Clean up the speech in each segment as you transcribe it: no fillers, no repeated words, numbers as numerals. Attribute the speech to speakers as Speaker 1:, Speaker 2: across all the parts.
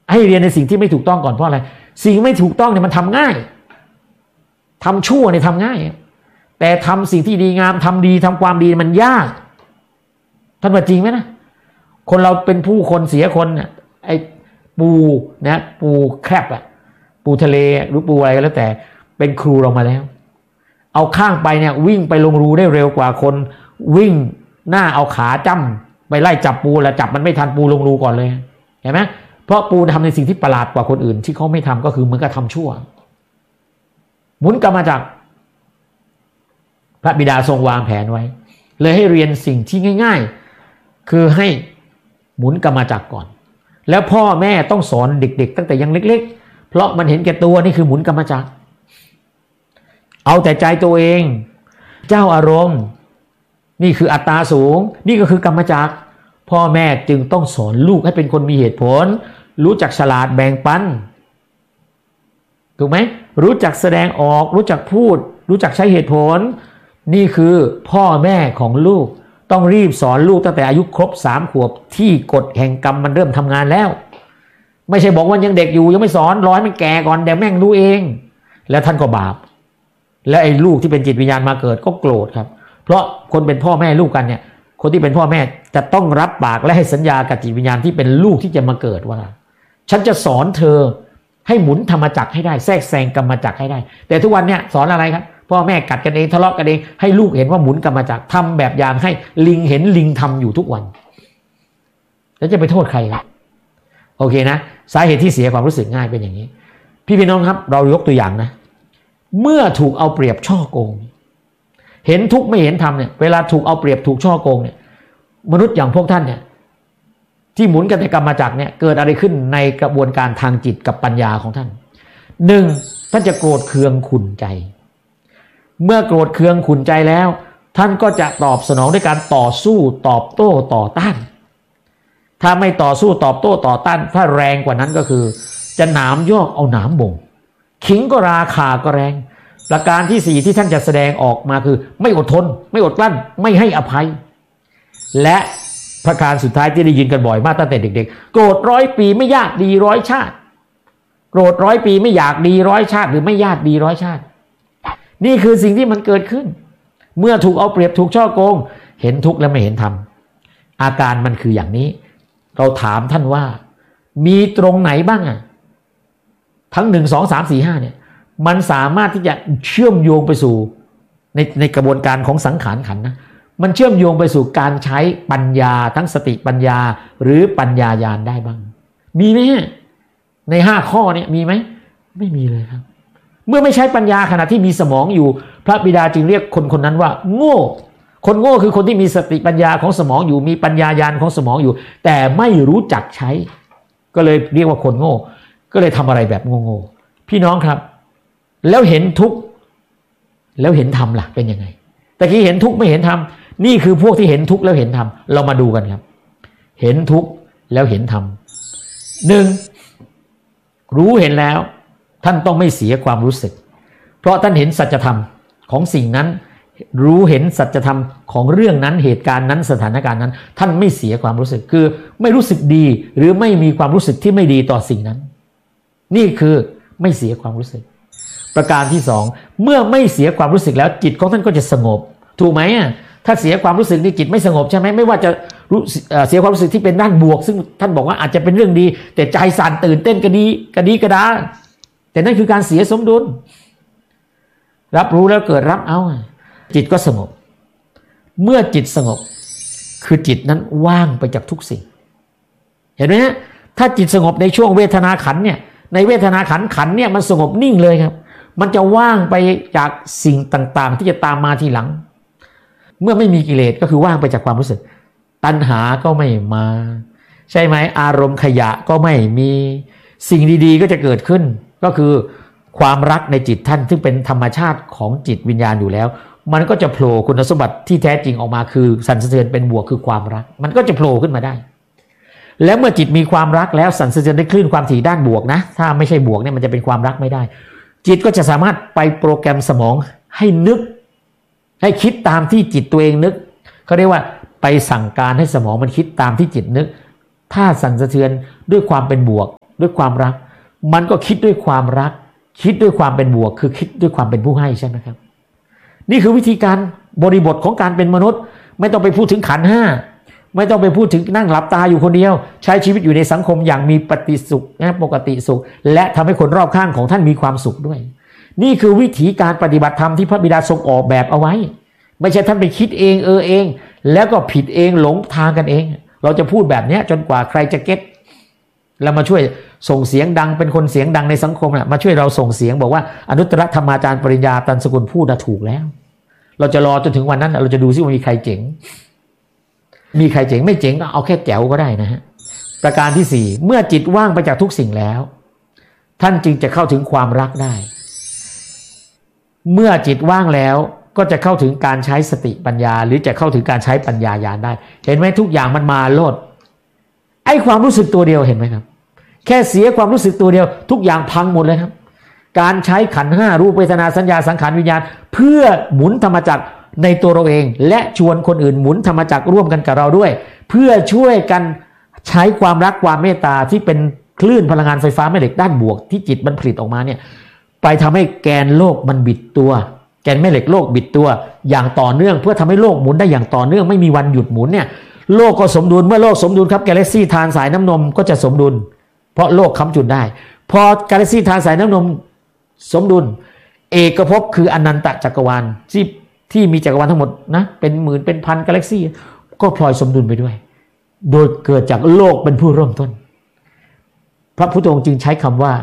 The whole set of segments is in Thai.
Speaker 1: ให้เรียนในสิ่งที่ไม่ถูกต้องก่อนเพราะอะไรสิ่งไม่ถูกต้องเนี่ยมันทำง่ายทำชั่วเนี่ยทำง่ายแต่ทำสิ่งที่ดีงามทำดีทำความดีมันยากท่านว่าจริงไหมนะคนเราเป็นผู้คนเสียคนเนี่ยไอ้ปูนะปูแคบอะปูทะเลหรือปูอะไรก็แล้วแต่เป็นครูเรามาแล้วเอาข้างไปเนี่ยวิ่งไปลงรูได้เร็วกว่าคนวิ่งหน้าเอาขาจ้ำไปไล่จับปูแล้วจับมันไม่ทันปูลงรูก่อนเลยเห็นไหมเพราะปูทำในสิ่งที่ประหลาดกว่าคนอื่นที่เขาไม่ทำก็คือเหมือนกับทำชั่วหมุนกรรมจักรพระบิดาทรงวางแผนไว้เลยให้เรียนสิ่งที่ง่ายๆคือให้หมุนกรรมจักรก่อนแล้วพ่อแม่ต้องสอนเด็กๆตั้งแต่ยังเล็กๆเพราะมันเห็นแก่ตัวนี่คือหมุนกรรมจักรเอาแต่ใจตัวเองเจ้าอารมณ์นี่คืออัตตาสูงนี่ก็คือกรรมจักรพ่อแม่จึงต้องสอนลูกให้เป็นคนมีเหตุผลรู้จักฉลาดแบ่งปันถูกไหมรู้จักแสดงออกรู้จักพูดรู้จักใช้เหตุผลนี่คือพ่อแม่ของลูกต้องรีบสอนลูกตั้งแต่อายุครบ3 ขวบที่กฎแห่งกรรมมันเริ่มทำงานแล้วไม่ใช่บอกว่ายังเด็กอยู่ยังไม่สอนรอให้มันแก่ก่อนเดี๋ยวแม่งรู้เองแล้วท่านก็บาปและไอ้ลูกที่เป็นจิตวิญญาณมาเกิดก็โกรธครับเพราะคนเป็นพ่อแม่ลูกกันเนี่ยคนที่เป็นพ่อแม่จะต้องรับปากและให้สัญญากับจิตวิญญาณที่เป็นลูกที่จะมาเกิดว่าฉันจะสอนเธอให้หมุนธรรมจักรให้ได้แทรกแซงกรรมจักรให้ได้แต่ทุกวันเนี่ยสอนอะไรครับพ่อแม่กัดกันเองทะเลาะกันเองให้ลูกเห็นว่าหมุนกรรมจักรทำแบบอย่างให้ลิงเห็นลิงทำอยู่ทุกวันแล้วจะไปโทษใครครับโอเคนะสาเหตุที่เสียความรู้สึกง่ายเป็นอย่างนี้พี่น้องครับเรายกตัวอย่างนะเมื่อถูกเอาเปรียบช่อโกงเห็นทุกข์ไม่เห็นธรรมเนี่ยเวลาถูกเอาเปรียบถูกช่อโกงเนี่ยมนุษย์อย่างพวกท่านเนี่ยที่หมุนกันในกรรมจักรเนี่ยเกิดอะไรขึ้นในกระบวนการทางจิตกับปัญญาของท่าน1ท่านจะโกรธเคืองขุ่นใจเมื่อโกรธเคืองขุ่นใจแล้วท่านก็จะตอบสนองด้วยการต่อสู้ตอบโต้ต่อต้านถ้าไม่ต่อสู้ตอบโต้ต่อต้านถ้าแรงกว่านั้นก็คือจะหนามยอกเอาหนามบ่งขิงก็ราคาก็แรงประการที่4ที่ท่านจะแสดงออกมาคือไม่อดทนไม่อดกลั้นไม่ให้อภัยและประการสุดท้ายที่ได้ยินกันบ่อยมากตั้งแต่เด็กๆโกรธ100 ปีไม่ยากดี100 ชาติโกรธ100 ปีไม่อยากดี100 ชาติหรือไม่ยากดี100 ชาตินี่คือสิ่งที่มันเกิดขึ้นเมื่อถูกเอาเปรียบถูกช่อโกงเห็นทุกข์แล้วไม่เห็นธรรมอาการมันคืออย่างนี้เราถามท่านว่ามีตรงไหนบ้างอ่ะทั้ง1 2 3 4 5เนี่ยมันสามารถที่จะเชื่อมโยงไปสู่ในกระบวนการของสังขารขันธ์นะมันเชื่อมโยงไปสู่การใช้ปัญญาทั้งสติปัญญาหรือปัญญาญาณได้บ้างมีไหมใน5 ข้อเนี่ยมีไหมไม่มีเลยครับเมื่อไม่ใช้ปัญญาขณะที่มีสมองอยู่พระบิดาจึงเรียกคนนั้นว่าโง่คนโง่คือคนที่มีสติปัญญาของสมองอยู่มีปัญญาญาณของสมองอยู่แต่ไม่รู้จักใช้ก็เลยเรียกว่าคนโง่ก็เลยทำอะไรแบบโง่ๆพี่น้องครับแล้วเห็นทุกข์แล้วเห็นธรรมล่ะเป็นยังไงตะกี้เห็นทุกข์ไม่เห็นธรรมนี่คือพวกที่เห็นทุกข์แล้วเห็นธรรมเรามาดูกันครับเห็นทุกข์แล้วเห็นธรรม1รู้เห็นแล้วท่านต้องไม่เสียความรู้สึกเพราะท่านเห็นสัจธรรมของสิ่งนั้นรู้เห็นสัจธรรมของเรื่องนั้นเหตุการณ์นั้นสถานการณ์นั้นท่านไม่เสียความรู้สึกคือไม่รู้สึกดีหรือไม่มีความรู้สึกที่ไม่ดีต่อสิ่งนั้นนี่คือไม่เสียความรู้สึกประการที่2เมื่อไม่เสียความรู้สึกแล้วจิตของท่านก็จะสงบถูกไหมถ้าเสียความรู้สึกนี่จิตไม่สงบใช่ไหมไม่ว่าจะเสียความรู้สึกที่เป็นด้านบวกซึ่งท่านบอกว่าอาจจะเป็นเรื่องดีแต่ใจสั่นตื่นเต้นกระดาแต่นั่นคือการเสียสมดุลรับรู้แล้วเกิดรับเอาจิตก็สงบเมื่อจิตสงบคือจิตนั้นว่างไปจากทุกสิ่งเห็นไหมฮะถ้าจิตสงบในช่วงเวทนาขันธ์เนี่ยในเวทนาขันธ์เนี่ยมันสงบนิ่งเลยครับมันจะว่างไปจากสิ่งต่างๆที่จะตามมาทีหลังเมื่อไม่มีกิเลสก็คือว่างไปจากความรู้สึกตัณหาก็ไม่มาใช่ไหมอารมณ์ขยะก็ไม่มีสิ่งดีๆก็จะเกิดขึ้นก็คือความรักในจิตท่านซึ่งเป็นธรรมชาติของจิตวิญญาณอยู่แล้วมันก็จะโผล่คุณสมบัติที่แท้จริงออกมาคือสรรสะเทือนเป็นบวกคือความรักมันก็จะโผล่ขึ้นมาได้แล้วเมื่อจิตมีความรักแล้วสรรสะเทือนได้คลื่นความถี่ด้านบวกนะถ้าไม่ใช่บวกเนี่ยมันจะเป็นความรักไม่ได้จิตก็จะสามารถไปโปรแกรมสมองให้นึกให้คิดตามที่จิตตัวเองนึกเขาเรียกว่าไปสั่งการให้สมองมันคิดตามที่จิตนึกถ้าสั่นสะเทือนด้วยความเป็นบวกด้วยความรักมันก็คิดด้วยความรักคิดด้วยความเป็นบวกคือคิดด้วยความเป็นผู้ให้ใช่ไหมครับนี่คือวิธีการบริบทของการเป็นมนุษย์ไม่ต้องไปพูดถึงขันธ์ห้าไม่ต้องไปพูดถึงนั่งหลับตาอยู่คนเดียวใช้ชีวิตอยู่ในสังคมอย่างมีปฏิสุขนะปกติสุขและทำให้คนรอบข้างของท่านมีความสุขด้วยนี่คือวิธีการปฏิบัติธรรมที่พระบิดาทรงออกแบบเอาไว้ไม่ใช่ท่านไปคิดเองเองแล้วก็ผิดเองหลงทางกันเองเราจะพูดแบบนี้จนกว่าใครจะเก็ตแล้วมาช่วยส่งเสียงดังเป็นคนเสียงดังในสังคมมาช่วยเราส่งเสียงบอกว่าอนุตตรธรรมาจารย์ปริญญาตันสกุลพูดถูกแล้วเราจะรอจนถึงวันนั้นเราจะดูซิว่ามีใครเจ๋งมีใครเจ๋งไม่เจ๋งก็เอาแค่แจ๋วก็ได้นะฮะประการที่ 4เมื่อจิตว่างไปจากทุกสิ่งแล้วท่านจึงจะเข้าถึงความรักได้เมื่อจิตว่างแล้วก็จะเข้าถึงการใช้สติปัญญาหรือจะเข้าถึงการใช้ปัญญาญาณได้เห็นไหมทุกอย่างมันมาโลดไอ้ความรู้สึกตัวเดียวเห็นไหมครับแค่เสียความรู้สึกตัวเดียวทุกอย่างพังหมดเลยครับการใช้ขันธ์ห้ารูปเวทนาสัญญาสังขารวิญญาณเพื่อหมุนธรรมจักรในตัวเราเองและชวนคนอื่นหมุนธรรมจักรร่วมกันกับเราด้วยเพื่อช่วยกันใช้ความรักความเมตตาที่เป็นคลื่นพลังงานไฟฟ้าแม่เหล็กด้านบวกที่จิตมันผลิตออกมาเนี่ยไปทำให้แกนโลกมันบิดตัวแกนแม่เหล็กโลกบิดตัวอย่างต่อเนื่องเพื่อทำให้โลกหมุนได้อย่างต่อเนื่องไม่มีวันหยุดหมุนเนี่ยโลกก็สมดุลเมื่อโลกสมดุลครับกาแล็กซี่ทานสายน้ำนมก็จะสมดุลเพราะโลกค้ำจุดได้พอกาแล็กซี่ทานสายน้ำนมสมดุลเอกภพคืออนันตจักรวาลที่มีจักรวาลทั้งหมดนะเป็นหมื่นเป็นพันกาแล็กซี่ก็พลอยสมดุลไปด้วยโดยเกิดจากโลกเป็นผู้เริ่มต้นพระพุทธองค์จึงใช้คำว่า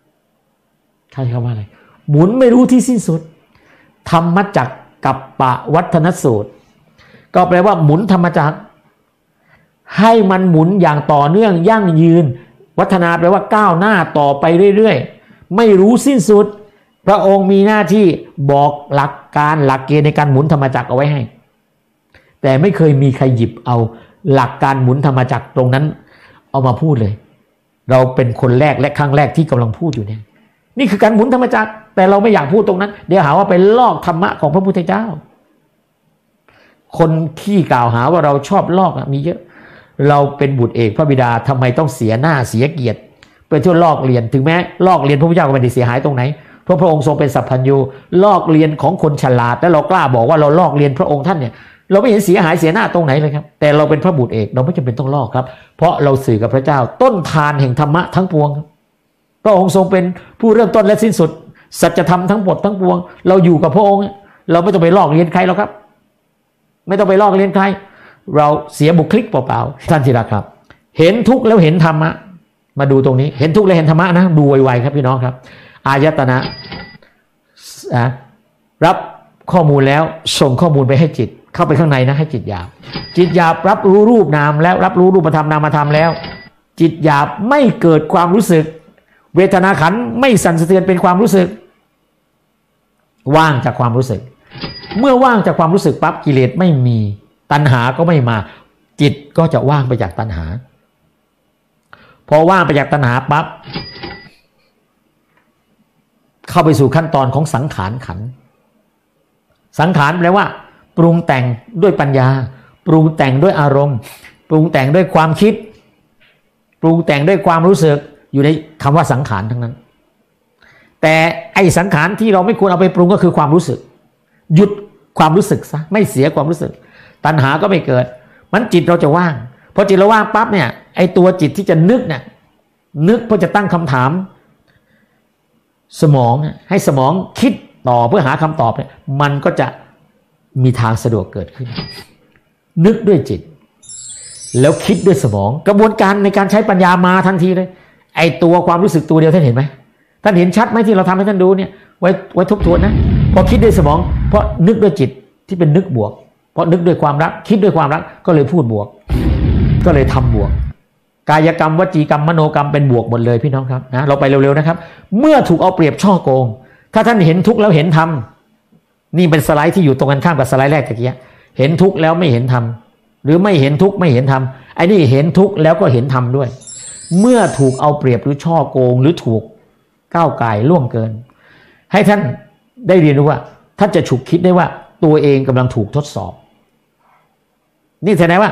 Speaker 1: อะไรหมุนไม่รู้ที่สิ้นสุดธรรมจักรกัปปะวัฒนสูตรก็แปลว่าหมุนธรรมจักรให้มันหมุนอย่างต่อเนื่องยั่งยืนวัฒนาแปลว่าก้าวหน้าต่อไปเรื่อยๆไม่รู้สิ้นสุดพระองค์มีหน้าที่บอกหลักการหลักเกณฑ์ในการหมุนธรรมจักรเอาไว้ให้แต่ไม่เคยมีใครหยิบเอาหลักการหมุนธรรมจักรตรงนั้นเอามาพูดเลยเราเป็นคนแรกและครั้งแรกที่กำลังพูดอยู่เนี่ยนี่คือการหมุนธรรมจักรแต่เราไม่อยากพูดตรงนั้นเดี๋ยวหาว่าไปลอกธรรมะของพระพุทธเจ้าคนที่กล่าวหาว่าเราชอบลอกมีเยอะเราเป็นบุตรเอกพระบิดาทำไมต้องเสียหน้าเสียเกียรติไปเที่ยวลอกเรียนถึงแม้ลอกเรียนพระพุทธเจ้าก็ไม่ได้เสียหายตรงไหนเพราะพระองค์ทรงเป็นสัพพัญญูลอกเรียนของคนฉลาดแล้วเรากล้าบอกว่าเราลอกเรียนพระองค์ท่านเนี่ยเราไม่เห็นเสียหายเสียหน้าตรงไหนเลยครับแต่เราเป็นพระบุตรเอกเราไม่จำเป็นต้องลอกครับเพราะเราสื่อกับพระเจ้าต้นทานแห่งธรรมะทั้งปวงพระองค์ทรงเป็นผู้เริ่มต้นและสิ้นสุดสัจธรรมทั้งหมดทั้งปวงเราอยู่กับพระองค์เราไม่ต้องไปลอกเรียนใครหรอกครับไม่ต้องไปลอกเรียนใครเราเสียบุคลิกเปล่าๆท่านที่รักครับเห็นทุกข์แล้วเห็นธรรมะมาดูตรงนี้เห็นทุกข์แล้วเห็นธรรมะนะดูไวๆครับพี่น้องครับอายตนะรับข้อมูลแล้วส่งข้อมูลไปให้จิตเข้าไปข้างในนะให้จิตหยาบจิตหยาบรับรู้รูปนามแล้วรับรู้รูปธรรมนามธรรมแล้วจิตหยาบไม่เกิดความรู้สึกเวทนาขันธ์ไม่สั่นสะเทือนเป็นความรู้สึกว่างจากความรู้สึกเมื่อว่างจากความรู้สึกปั๊บกิเลสไม่มีตัณหาก็ไม่มาจิตก็จะว่างไปจากตัณหาพอว่างไปจากตัณหาปั๊บเข้าไปสู่ขั้นตอนของสังขารขันธ์สังขารแปลว่าปรุงแต่งด้วยปัญญาปรุงแต่งด้วยอารมณ์ปรุงแต่งด้วยความคิดปรุงแต่งด้วยความรู้สึกอยู่ในคำว่าสังขารทั้งนั้นแต่ไอ้สังขารที่เราไม่ควรเอาไปปรุงก็คือความรู้สึกหยุดความรู้สึกซะไม่เสียความรู้สึกตัณหาก็ไม่เกิดมันจิตเราจะว่างพอจิตเราว่างปั๊บเนี่ยไอ้ตัวจิตที่จะนึกเนี่ยนึกเพื่อจะตั้งคำถามสมองให้สมองคิดต่อเพื่อหาคำตอบเนี่ยมันก็จะมีทางสะดวกเกิดขึ้นนึกด้วยจิตแล้วคิดด้วยสมองกระบวนการในการใช้ปัญญามาทันทีเลยไอ้ตัวความรู้สึกตัวเดียวท่านเห็นไหมท่านเห็นชัดไหมที่เราทำให้ท่านดูเนี่ยไว้ทบทวนนะพอคิดด้วยสมองเพราะนึกด้วยจิตที่เป็นนึกบวกเพราะนึกด้วยความรักคิดด้วยความรักก็เลยพูดบวกก็เลยทำบวกกายกรรมวจีกรรมมโนกรรมเป็นบวกหมดเลยพี่น้องครับนะเราไปเร็วๆนะครับเมื่อถูกเอาเปรียบช่อโกงถ้าท่านเห็นทุกข์แล้วเห็นธรรมนี่เป็นสไลด์ที่อยู่ตรงกันข้ามกับสไลด์แรกตะกี้เห็นทุกข์แล้วไม่เห็นธรรมหรือไม่เห็นทุกข์ไม่เห็นธรรมไอ้นี่เห็นทุกข์แล้วก็เห็นธรรมด้วยเมื่อถูกเอาเปรียบหรือช่อโกงหรือถูกก้าวไก่ล่วงเกินให้ท่านได้เรียนรู้ว่าท่านจะฉุกคิดได้ว่าตัวเองกำลังถูกทดสอบนี่แสดงว่า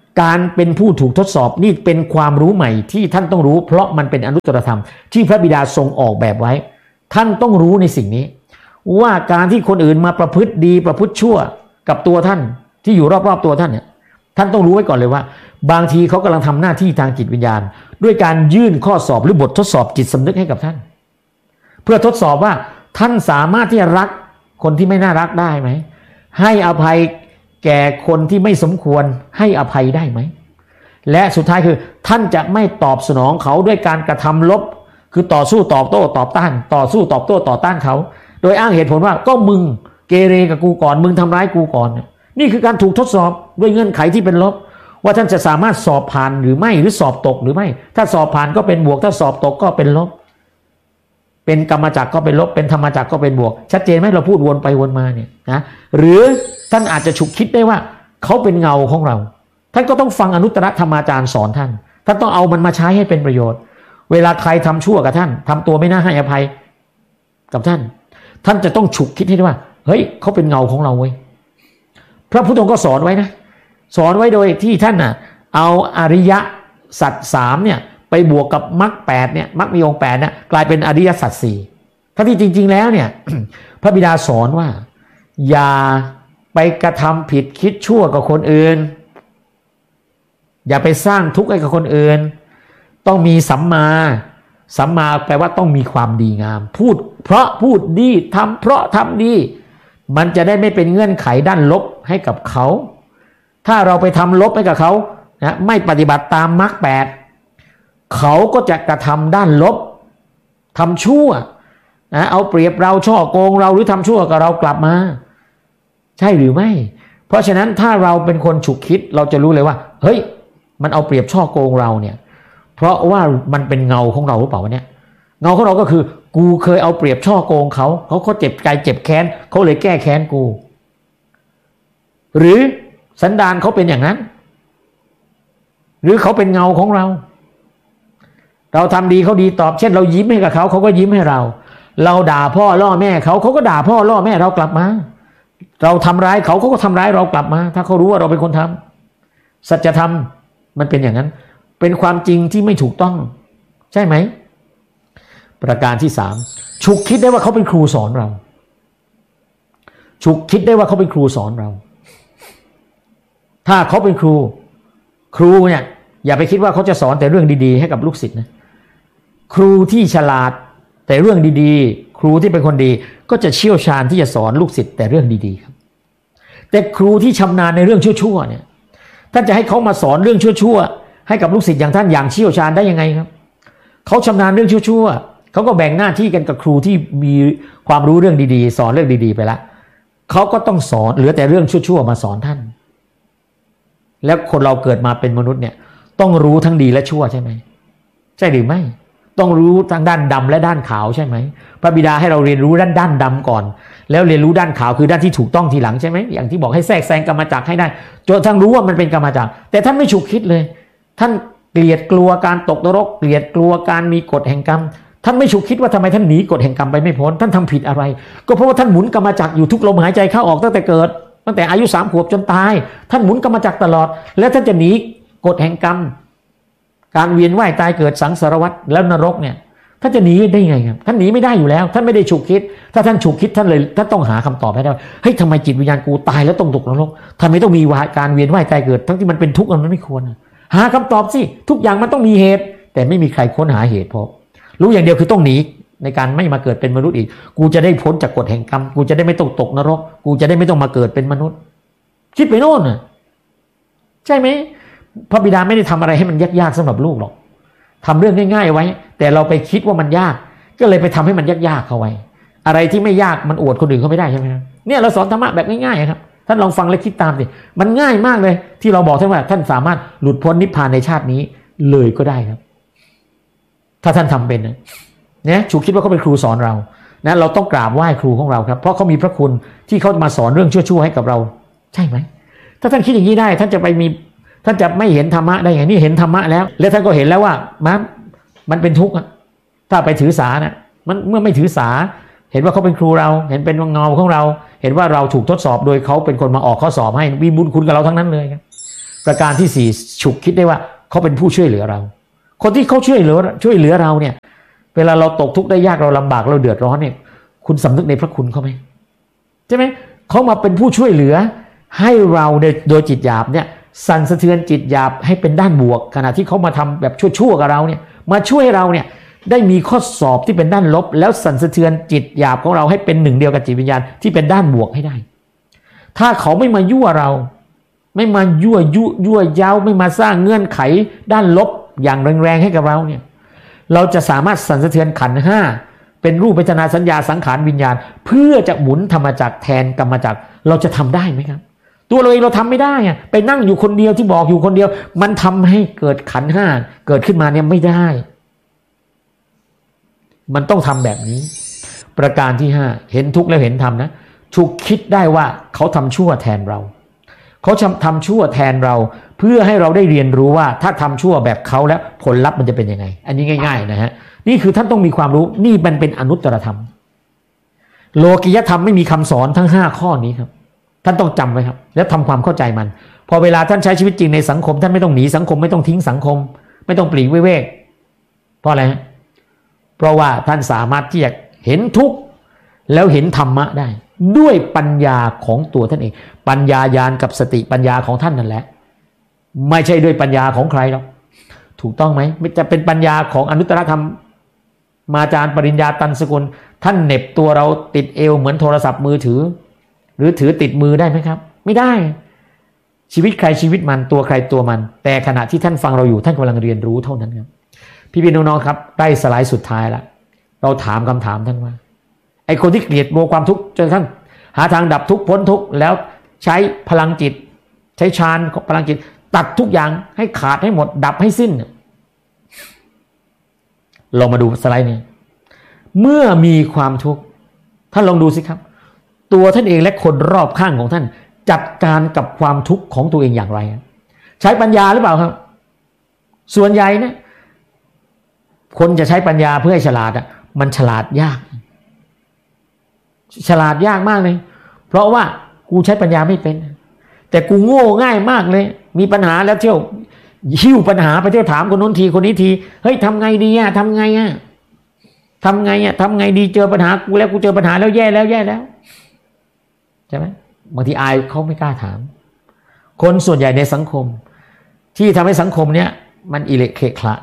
Speaker 1: การเป็นผู้ถูกทดสอบนี่เป็นความรู้ใหม่ที่ท่านต้องรู้เพราะมันเป็นอนุตตรธรรมที่พระบิดาทรงออกแบบไว้ท่านต้องรู้ในสิ่งนี้ว่าการที่คนอื่นมาประพฤติดีประพฤติชั่วกับตัวท่านที่อยู่รอบๆตัวท่านเนี่ยท่านต้องรู้ไว้ก่อนเลยว่าบางทีเขากำลังทำหน้าที่ทางจิตวิญญาณด้วยการยื่นข้อสอบหรือบททดสอบจิตสำนึกให้กับท่านเพื่อทดสอบว่าท่านสามารถที่จะรักคนที่ไม่น่ารักได้ไหมให้อภัยแก่คนที่ไม่สมควรให้อภัยได้ไหมและสุดท้ายคือท่านจะไม่ตอบสนองเขาด้วยการกระทำลบคือต่อสู้ตอบโต้ตอบต้านต่อสู้ตอบโต้ต่อต้านเขาโดยอ้างเหตุผลว่าก็มึงเกเรกับกูก่อนมึงทำร้ายกูก่อนนี่คือการถูกทดสอบด้วยเงื่อนไขที่เป็นลบว่าท่านจะสามารถสอบผ่านหรือไม่หรือสอบตกหรือไม่ถ้าสอบผ่านก็เป็นบวกถ้าสอบตกก็เป็นลบเป็นกรรมจักรก็เป็นลบเป็นธรรมจักรก็เป็นบวกชัดเจนไหมเราพูดวนไปวนมาเนี่ยนะหรือท่านอาจจะฉุกคิดได้ว่าเขาเป็นเงาของเราท่านก็ต้องฟังอนุตตรธรรมาจารย์สอนท่านต้องเอามันมาใช้ให้เป็นประโยชน์เวลาใครทำชั่วกับท่านทำตัวไม่น่าให้อภัยกับท่านจะต้องฉุกคิดให้ได้ว่าเฮ้ยเขาเป็นเงาของเราเว้ยพระพุทธองค์ก็สอนไว้นะสอนไว้โดยที่ท่านน่ะเอาอริยสัจสามเนี่ยไปบวกกับมรรคแปดเนี่ยมรรคมีองค์แปดเนี่ยกลายเป็นอริยสัจสี่ทั้งที่จริงๆแล้วเนี่ย พระบิดาสอนว่าอย่าไปกระทำผิดคิดชั่วกับคนอื่นอย่าไปสร้างทุกข์ให้กับคนอื่นต้องมีสัมมาแปลว่าต้องมีความดีงามพูดเพราะพูดดีทำเพราะทำดีมันจะได้ไม่เป็นเงื่อนไขด้านลบให้กับเขาถ้าเราไปทำลบให้กับเขานะไม่ปฏิบัติตามมรรคแปดเขาก็จะกระทำด้านลบทำชั่วนะเอาเปรียบเราช่อโกงเราหรือทำชั่วกับเรากลับมาใช่หรือไม่เพราะฉะนั้นถ้าเราเป็นคนฉุกคิดเราจะรู้เลยว่าเฮ้ยมันเอาเปรียบช่อโกงเราเนี่ยเพราะว่ามันเป็นเงาของเราหรือเปล่าวะเนี่ยเงาของเราก็คือกูเคยเอาเปรียบช่อโกงเขาเจ็บใจเจ็บแค้นเขาเลยแก้แค้นกูหรือสันดานเขาเป็นอย่างนั้นหรือเขาเป็นเงาของเราทำดีเขาดีตอบเช่นเรายิ้มให้กับเขาเขาก็ยิ้มให้เราด่าพ่อล่อแม่เขาก็ด่าพ่อล่อแม่เรากลับมาเราทำร้ายเขาก็ทำร้ายเรากลับมาถ้าเขารู้ว่าเราเป็นคนทำสัจธรรมมันเป็นอย่างนั้นเป็นความจริงที่ไม่ถูกต้องใช่ไหมประการที่สามฉุกคิดได้ว่าเขาเป็นครูสอนเราฉุกคิดได้ว่าเขาเป็นครูสอนเราถ้าเขาเป็นครูเนี่ยอย่าไปคิดว่าเขาจะสอนแต่เรื่องดีๆให้กับลูกศิษย์นะครูที่ฉลาดแต่เรื่องดีๆครูที่เป็นคนดีก็จะเชี่ยวชาญที่จะสอนลูกศิษย์แต่เรื่องดีๆครับแต่ครูที่ชำนาญในเรื่องชั่วๆเนี่ยท่านจะให้เขามาสอนเรื่องชั่วๆให้กับลูกศิษย์อย่างท่านอย่างเชี่ยวชาญได้ยังไงครับเขาชำนาญเรื่องชั่วๆเขาก็แบ่งหน้าที่กันกับครูที่มีความรู้เรื่องดีๆสอนเรื่องดีๆไปละเขาก็ต้องสอนเหลือแต่เรื่องชั่วๆมาสอนท่านแล้วคนเราเกิดมาเป็นมนุษย์เนี่ยต้องรู้ทั้งดีและชั่วใช่ไหมใช่หรือไม่ต้องรู้ทั้งด้านดำและด้านขาวใช่ไหมพระบิดาให้เราเรียนรู้ด้านดำก่อนแล้วเรียนรู้ด้านขาวคือด้านที่ถูกต้องทีหลังใช่ไหมอย่างที่บอกให้แทรกแซงกรรมจักรให้ได้จนทั้งรู้ว่ามันเป็นกรรมจักรแต่ท่านไม่ฉุกคิดเลยท่านเกลียดกลัวการตกนรกเกลียดกลัวการมีกฎแห่งกรรมท่านไม่ฉุกคิดว่าทำไมท่านหนีกฎแห่งกรรมไปไม่พ้นท่านทำผิดอะไรก็เพราะว่าท่านหมุนกรรมจักรอยู่ทุกลมหายใจเข้าออกตั้งแต่เกิดตั้งแต่อายุ3 ขวบจนตายท่านหมุนกรรมจักรตลอดแล้วท่านจะหนีกฎแห่งกรรมการเวียนว่ายตายเกิดสังสารวัฏแล้วนรกเนี่ยท่านจะหนีได้ไงครับท่านหนีไม่ได้อยู่แล้วท่านไม่ได้ฉุกคิดถ้าท่านฉุกคิดท่านต้องหาคำตอบให้ได้เฮ้ยทำไมจิตวิญญาณกูตายแล้วต้องตกนรกทำไมต้องมีการเวียนว่ายตายเกิดทั้งที่มันเป็นทุกข์มันไม่ควรหาคำตอบสิทุกอย่างมันต้องมีเหตุแต่ไม่มีใครค้นหาเหตุพบรู้อย่างเดียวคือต้องหนีในการไม่มาเกิดเป็นมนุษย์อีกกูจะได้พ้นจากกฎแห่งกรรมกูจะได้ไม่ต้องตกนรกกูจะได้ไม่ต้องมาเกิดเป็นมนุษย์คิดไปโน่นน่ะใช่ไหมพระบิดาไม่ได้ทำอะไรให้มันยากๆสำหรับลูกหรอกทำเรื่องง่ายๆไว้แต่เราไปคิดว่ามันยากก็เลยไปทำให้มันยากๆเข้าไว้อะไรที่ไม่ยากมันอวดคนอื่นเขาไม่ได้ใช่ไหมครับเนี่ยเราสอนธรรมะแบบง่ายๆครับท่านลองฟังและคิดตามสิมันง่ายมากเลยที่เราบอกท่านว่าท่านสามารถหลุดพ้นนิพพานในชาตินี้เลยก็ได้ครับถ้าท่านทำเป็นนะฉุกคิดว่าเขาเป็นครูสอนเรานะเราต้องกราบไหว้ครูของเราครับเพราะเขามีพระคุณที่เขามาสอนเรื่องชั่วๆให้กับเราใช่ไหมถ้าท่านคิดอย่างนี้ได้ท่านจะไม่เห็นธรรมะได้ไงนี่เห็นธรรมะแล้วท่านก็เห็นแล้วว่ามันเป็นทุกข์ถ้าไปถือสานะมันเมื่อไม่ถือสาเห็นว่าเขาเป็นครูเราเห็นเป็นเงาของเราเห็นว่าเราถูกทดสอบโดยเขาเป็นคนมาออกข้อสอบให้มีบุญคุณกับเราทั้งนั้นเลยครับปประการที่สี่ฉุกคิดได้ว่าเขาเป็นผู้ช่วยเหลือเราคนที่เขาช่วยเหลือเราเนี่ยเวลาเราตกทุกข์ได้ยากเราลำบากเราเดือดร้อนเนี่ยคุณสำนึกในพระคุณเขาไหมใช่ไหมเขามาเป็นผู้ช่วยเหลือให้เราโดยจิตหยาบเนี่ยสั่นสะเทือนจิตหยาบให้เป็นด้านบวกขณะที่เขามาทำแบบชั่วๆกับเราเนี่ยมาช่วยเราเนี่ยได้มีข้อสอบที่เป็นด้านลบแล้วสั่นสะเทือนจิตหยาบของเราให้เป็นหนึ่งเดียวกับจิตวิญญาณที่เป็นด้านบวกให้ได้ถ้าเขาไม่มายั่วเราไม่มายั่วเย้าไม่มาสร้างเงื่อนไขด้านลบอย่างแรงๆให้กับเราเนี่ยเราจะสามารถสั่นสะเทือนขันธ์ห้าเป็นรูปเวทนาสัญญาสังขารวิญญาณเพื่อจะหมุนธรรมจักรแทนกรรมจักรเราจะทำได้ไหมครับตัวเราเองเราทำไม่ได้อะไปนั่งอยู่คนเดียวที่บอกอยู่คนเดียวมันทำให้เกิดขันธ์ห้าเกิดขึ้นมาเนี่ยไม่ได้มันต้องทำแบบนี้ประการที่ห้าเห็นทุกข์แล้วเห็นธรรมนะฉุกคิดได้ว่าเขาทำชั่วแทนเราเขาทำชั่วแทนเราเพื่อให้เราได้เรียนรู้ว่าถ้าทำชั่วแบบเขาแล้วผลลัพธ์มันจะเป็นยังไงอันนี้ง่ายๆนะฮะนี่คือท่านต้องมีความรู้นี่มันเป็นอนุตตรธรรมโลกิยธรรมไม่มีคำสอนทั้ง5ข้อนี้ครับท่านต้องจำไว้ครับแล้วทำความเข้าใจมันพอเวลาท่านใช้ชีวิตจริงในสังคมท่านไม่ต้องหนีสังคมไม่ต้องทิ้งสังคมไม่ต้องปลีกวิเวกเพราะอะไรฮะเพราะว่าท่านสามารถที่จะเห็นทุกข์แล้วเห็นธรรมะได้ด้วยปัญญาของตัวท่านเองปัญญาญาณกับสติปัญญาของท่านนั่นแหละไม่ใช่ด้วยปัญญาของใครหรอกถูกต้องไหมจะเป็นปัญญาของอนุตตรธรรมมาจารย์ปริญญาตันสกุลท่านเหน็บตัวเราติดเอวเหมือนโทรศัพท์มือถือหรือถือติดมือได้ไหมครับไม่ได้ชีวิตใครชีวิตมันตัวใครตัวมันแต่ขณะที่ท่านฟังเราอยู่ท่านกำลังเรียนรู้เท่านั้นครับพี่น้องๆครับใกล้สไลด์สุดท้ายแล้วเราถามคำถามท่านว่าไอ้คนที่เกลียดโมความทุกข์จนท่านหาทางดับทุกข์พ้นทุกข์แล้วใช้พลังจิตใช้ฌานของพลังจิตตัดทุกอย่างให้ขาดให้หมดดับให้สิ้นลองมาดูสไลด์นี้เมื่อมีความทุกข์ท่านลองดูสิครับตัวท่านเองและคนรอบข้างของท่านจัดการกับความทุกข์ของตัวเองอย่างไรใช้ปัญญาหรือเปล่าครับส่วนใหญ่เนี่ยคนจะใช้ปัญญาเพื่อให้ฉลาดมันฉลาดยากมากเลยเพราะว่ากูใช้ปัญญาไม่เป็นแต่กูโง่ง่ายมากเลยมีปัญหาแล้วเที่ยวหิ้วปัญหาไปเที่ยวถามคนนู้นทีคนนี้ทีเฮ้ยทำไงดีทำไงดีเจอปัญหากูแล้วกูเจอปัญหาแล้วแย่แล้วใช่ไหมบางทีอายเขาไม่กล้าถามคนส่วนใหญ่ในสังคมที่ทำให้สังคมเนี้ยมันอิเละเขะขละ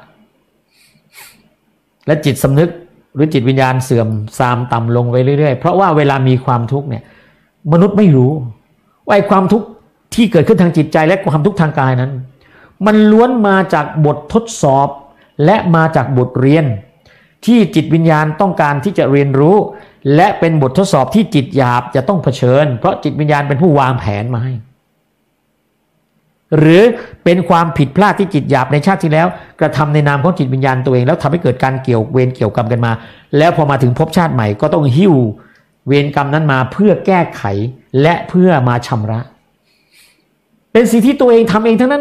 Speaker 1: และจิตสำนึกหรือจิตวิญญาณเสื่อมทรามต่ำลงไปเรื่อยๆเพราะว่าเวลามีความทุกข์เนี่ยมนุษย์ไม่รู้ว่าไอ้ความทุกข์ที่เกิดขึ้นทางจิตใจและความทุกข์ทางกายนั้นมันล้วนมาจากบททดสอบและมาจากบทเรียนที่จิตวิญญาณต้องการที่จะเรียนรู้และเป็นบททดสอบที่จิตหยาบจะต้องเผชิญเพราะจิตวิญญาณเป็นผู้วางแผนมาให้หรือเป็นความผิดพลาดที่จิตหยาบในชาติที่แล้วกระทำในนามของจิตวิญญาณตัวเองแล้วทำให้เกิดการเกี่ยวเวรเกี่ยวกรรมกันมาแล้วพอมาถึงภพชาติใหม่ก็ต้องหิ้วเวรกรรมนั้นมาเพื่อแก้ไขและเพื่อมาชำระเป็นสิ่งที่ตัวเองทำเองทั้งนั้น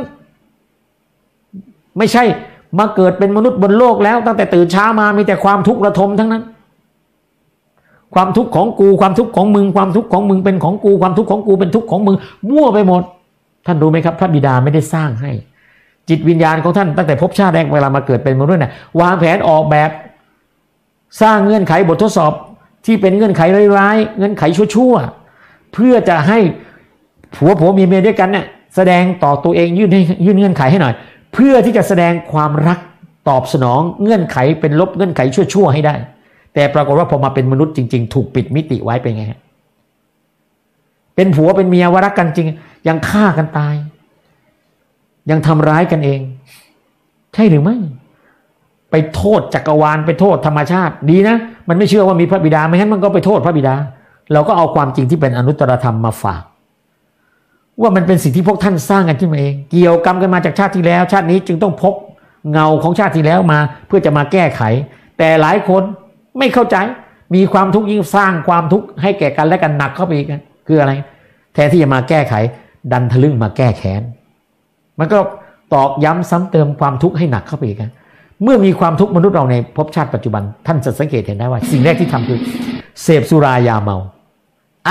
Speaker 1: ไม่ใช่มาเกิดเป็นมนุษย์บนโลกแล้วตั้งแต่ตื่นเช้ามามีแต่ความทุกข์ระทมทั้งนั้นความทุกข์ของกูความทุกข์ของมึงความทุกข์ของมึงเป็นของกูความทุกข์ของกูเป็นทุกข์ของมึงมั่วไปหมดท่านรู้ไหมครับพระบิดาไม่ได้สร้างให้จิตวิญญาณของท่านตั้งแต่ภพชาติแรกเวลามาเกิดเป็นมนุษย์น่ะวางแผนออกแบบสร้างเงื่อนไขบททดสอบที่เป็นเงื่อนไขร้ายๆเงื่อนไขชั่วๆเพื่อจะให้ผัวเมียด้วยกันเนี่ยแสดงต่อตัวเองยื่นเงื่อนไขให้หน่อยเพื่อที่จะแสดงความรักตอบสนองเงื่อนไขเป็นลบเงื่อนไขชั่วๆให้ได้แต่ปรากฏว่าพอมาเป็นมนุษย์จริงๆถูกปิดมิติไว้เป็นไงฮะเป็นผัวเป็นเมียว่ารักกันจริงยังฆ่ากันตายยังทำร้ายกันเองใช่หรือไม่ไปโทษจักรวาลไปโทษธรรมชาติดีนะมันไม่เชื่อว่ามีพระบิดาไม่งั้นมันก็ไปโทษพระบิดาเราก็เอาความจริงที่เป็นอนุตตรธรรมมาฝากว่ามันเป็นสิ่งที่พวกท่านสร้างกันขึ้นมาเองเกี่ยวกรรมกันมาจากชาติที่แล้วชาตินี้จึงต้องพกเงาของชาติที่แล้วมาเพื่อจะมาแก้ไขแต่หลายคนไม่เข้าใจมีความทุกข์ยิ่งสร้างความทุกข์ให้แก่กันและกันหนักเข้าไปอีกคืออะไรแทนที่จะมาแก้ไขดันทะลึ่งมาแก้แค้นมันก็ตอกย้ำซ้ำเติมความทุกข์ให้หนักเข้าไปอีกเมื่อมีความทุกข์มนุษย์เราในภพชาติปัจจุบันท่านจะสังเกตเห็นได้ว่าสิ่งแรกที่ทำคือเสพสุรายาเมาอ้าว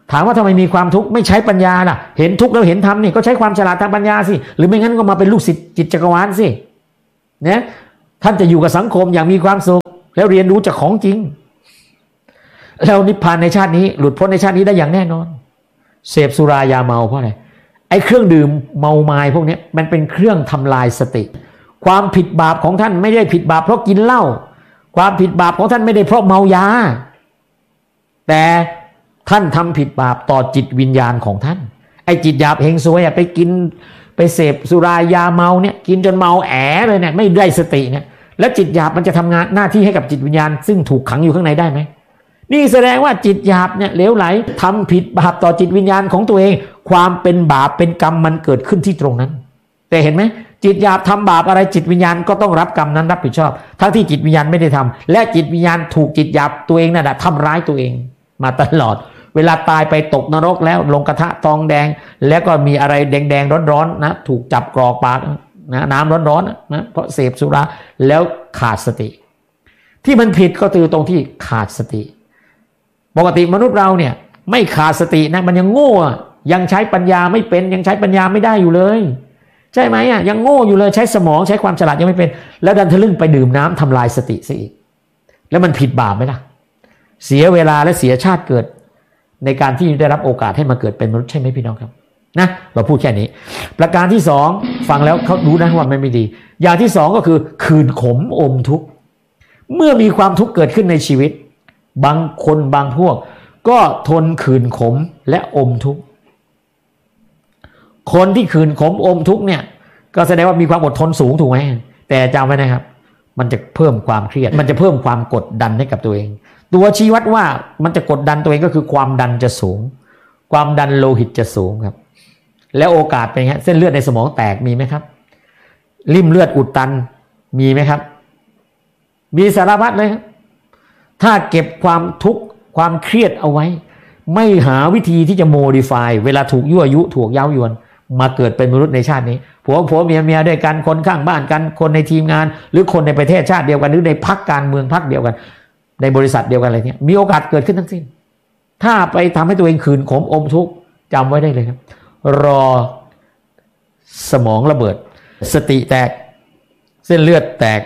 Speaker 1: ถามว่าทำไมมีความทุกข์ไม่ใช้ปัญญาล่ะเห็นทุกข์แล้วเห็นธรรมนี่ก็ใช้ความฉลาดทางปัญญาสิหรือไม่งั้นก็มาเป็นลูกศิษย์จิตจักรวาลสิเนี่ยท่านจะอยู่กับสังคมอย่างมีความสุขแล้วเรียนรู้จากของจริงแล้วนิพพานในชาตินี้หลุดพ้นในชาตินี้ได้อย่างแน่นอนเสพสุรายาเมาเพราะอะไรไอ้เครื่องดื่มเมาไม้พวกนี้มันเป็นเครื่องทำลายสติความผิดบาปของท่านไม่ได้ผิดบาปเพราะกินเหล้าความผิดบาปของท่านไม่ได้เพราะเมายาแต่ท่านทำผิดบาปต่อจิตวิญญาณของท่านไอ้จิตหยาบเฮงซวยไปกินไปเสพสุรายาเมาเนี่ยกินจนเมาแอเลยเนี่ยไม่ได้สติเนี่ยแล้วจิตหยาบมันจะทำงานหน้าที่ให้กับจิตวิญญาณซึ่งถูกขังอยู่ข้างในได้ไหมนี่แสดงว่าจิตหยาบเนี่ยเลวไหลทำผิดบาปต่อจิตวิญญาณของตัวเองความเป็นบาปเป็นกรรมมันเกิดขึ้นที่ตรงนั้นแต่เห็นไหมจิตหยาบทำบาปอะไรจิตวิญญาณก็ต้องรับกรรมนั้นรับผิดชอบทั้งที่จิตวิญญาณไม่ได้ทำและจิตวิญญาณถูกจิตหยาบตัวเองนั่นแหละทำร้ายตัวเองมาตลอดเวลาตายไปตกนรกแล้วลงกระทะทองแดงแล้วก็มีอะไรแดงๆร้อนๆนะถูกจับกรอกปากนะน้ำร้อนๆนะเพราะเสพสุราแล้วขาดสติที่มันผิดก็คือตรงที่ขาดสติปกติมนุษย์เราเนี่ยไม่ขาดสตินะมันยังโง่ยังใช้ปัญญาไม่เป็นยังใช้ปัญญาไม่ได้อยู่เลยใช่ไหมอ่ะยังโง่อยู่เลยใช้สมองใช้ความฉลาดยังไม่เป็นแล้วดันทะลึ่งไปดื่มน้ำทำลายสติซะอีกแล้วมันผิดบาปไหมล่ะเสียเวลาและเสียชาติเกิดในการที่ได้รับโอกาสให้มาเกิดเป็นมนุษย์ใช่ไหมพี่น้องครับนะเราพูดแค่นี้ประการที่สองฟังแล้วเขารู้นะว่ามันไม่ดีอย่างที่สองก็คือคืนขมอมทุกข์เมื่อมีความทุกข์เกิดขึ้นในชีวิตบางคนบางพวกก็ทนคืนขมและอมทุกข์คนที่คืนขมอมทุกข์เนี่ยก็แสดงว่ามีความอดทนสูงถูกไหมแต่จำไว้นะครับมันจะเพิ่มความเครียดมันจะเพิ่มความกดดันให้กับตัวเองตัวชี้วัดว่ามันจะกดดันตัวเองก็คือความดันจะสูงความดันโลหิตจะสูงครับแล้วโอกาสเป็นไงเส้นเลือดในสมองแตกมีไหมครับริ่มเลือดอุดตันมีไหมครับมีสารพัดเลยครับถ้าเก็บความทุกข์ความเครียดเอาไว้ไม่หาวิธีที่จะโมดิฟายเวลาถูกยั่วยุถูกเย้ายวนมาเกิดเป็นมนุษย์ในชาตินี้ผัวเมียด้วยกันคนข้างบ้านกันคนในทีมงานหรือคนในประเทศชาติเดียวกันหรือในพรรคการเมืองพรรคเดียวกันในบริษัทเดียวกันอะไรเนี่ยมีโอกาสเกิดขึ้นทั้งสิ้นถ้าไปทำให้ตัวเองคืนขมอมทุกข์จำไว้ได้เลยครับรอสมองระเบิดสติแตกเส้นเลือดแตก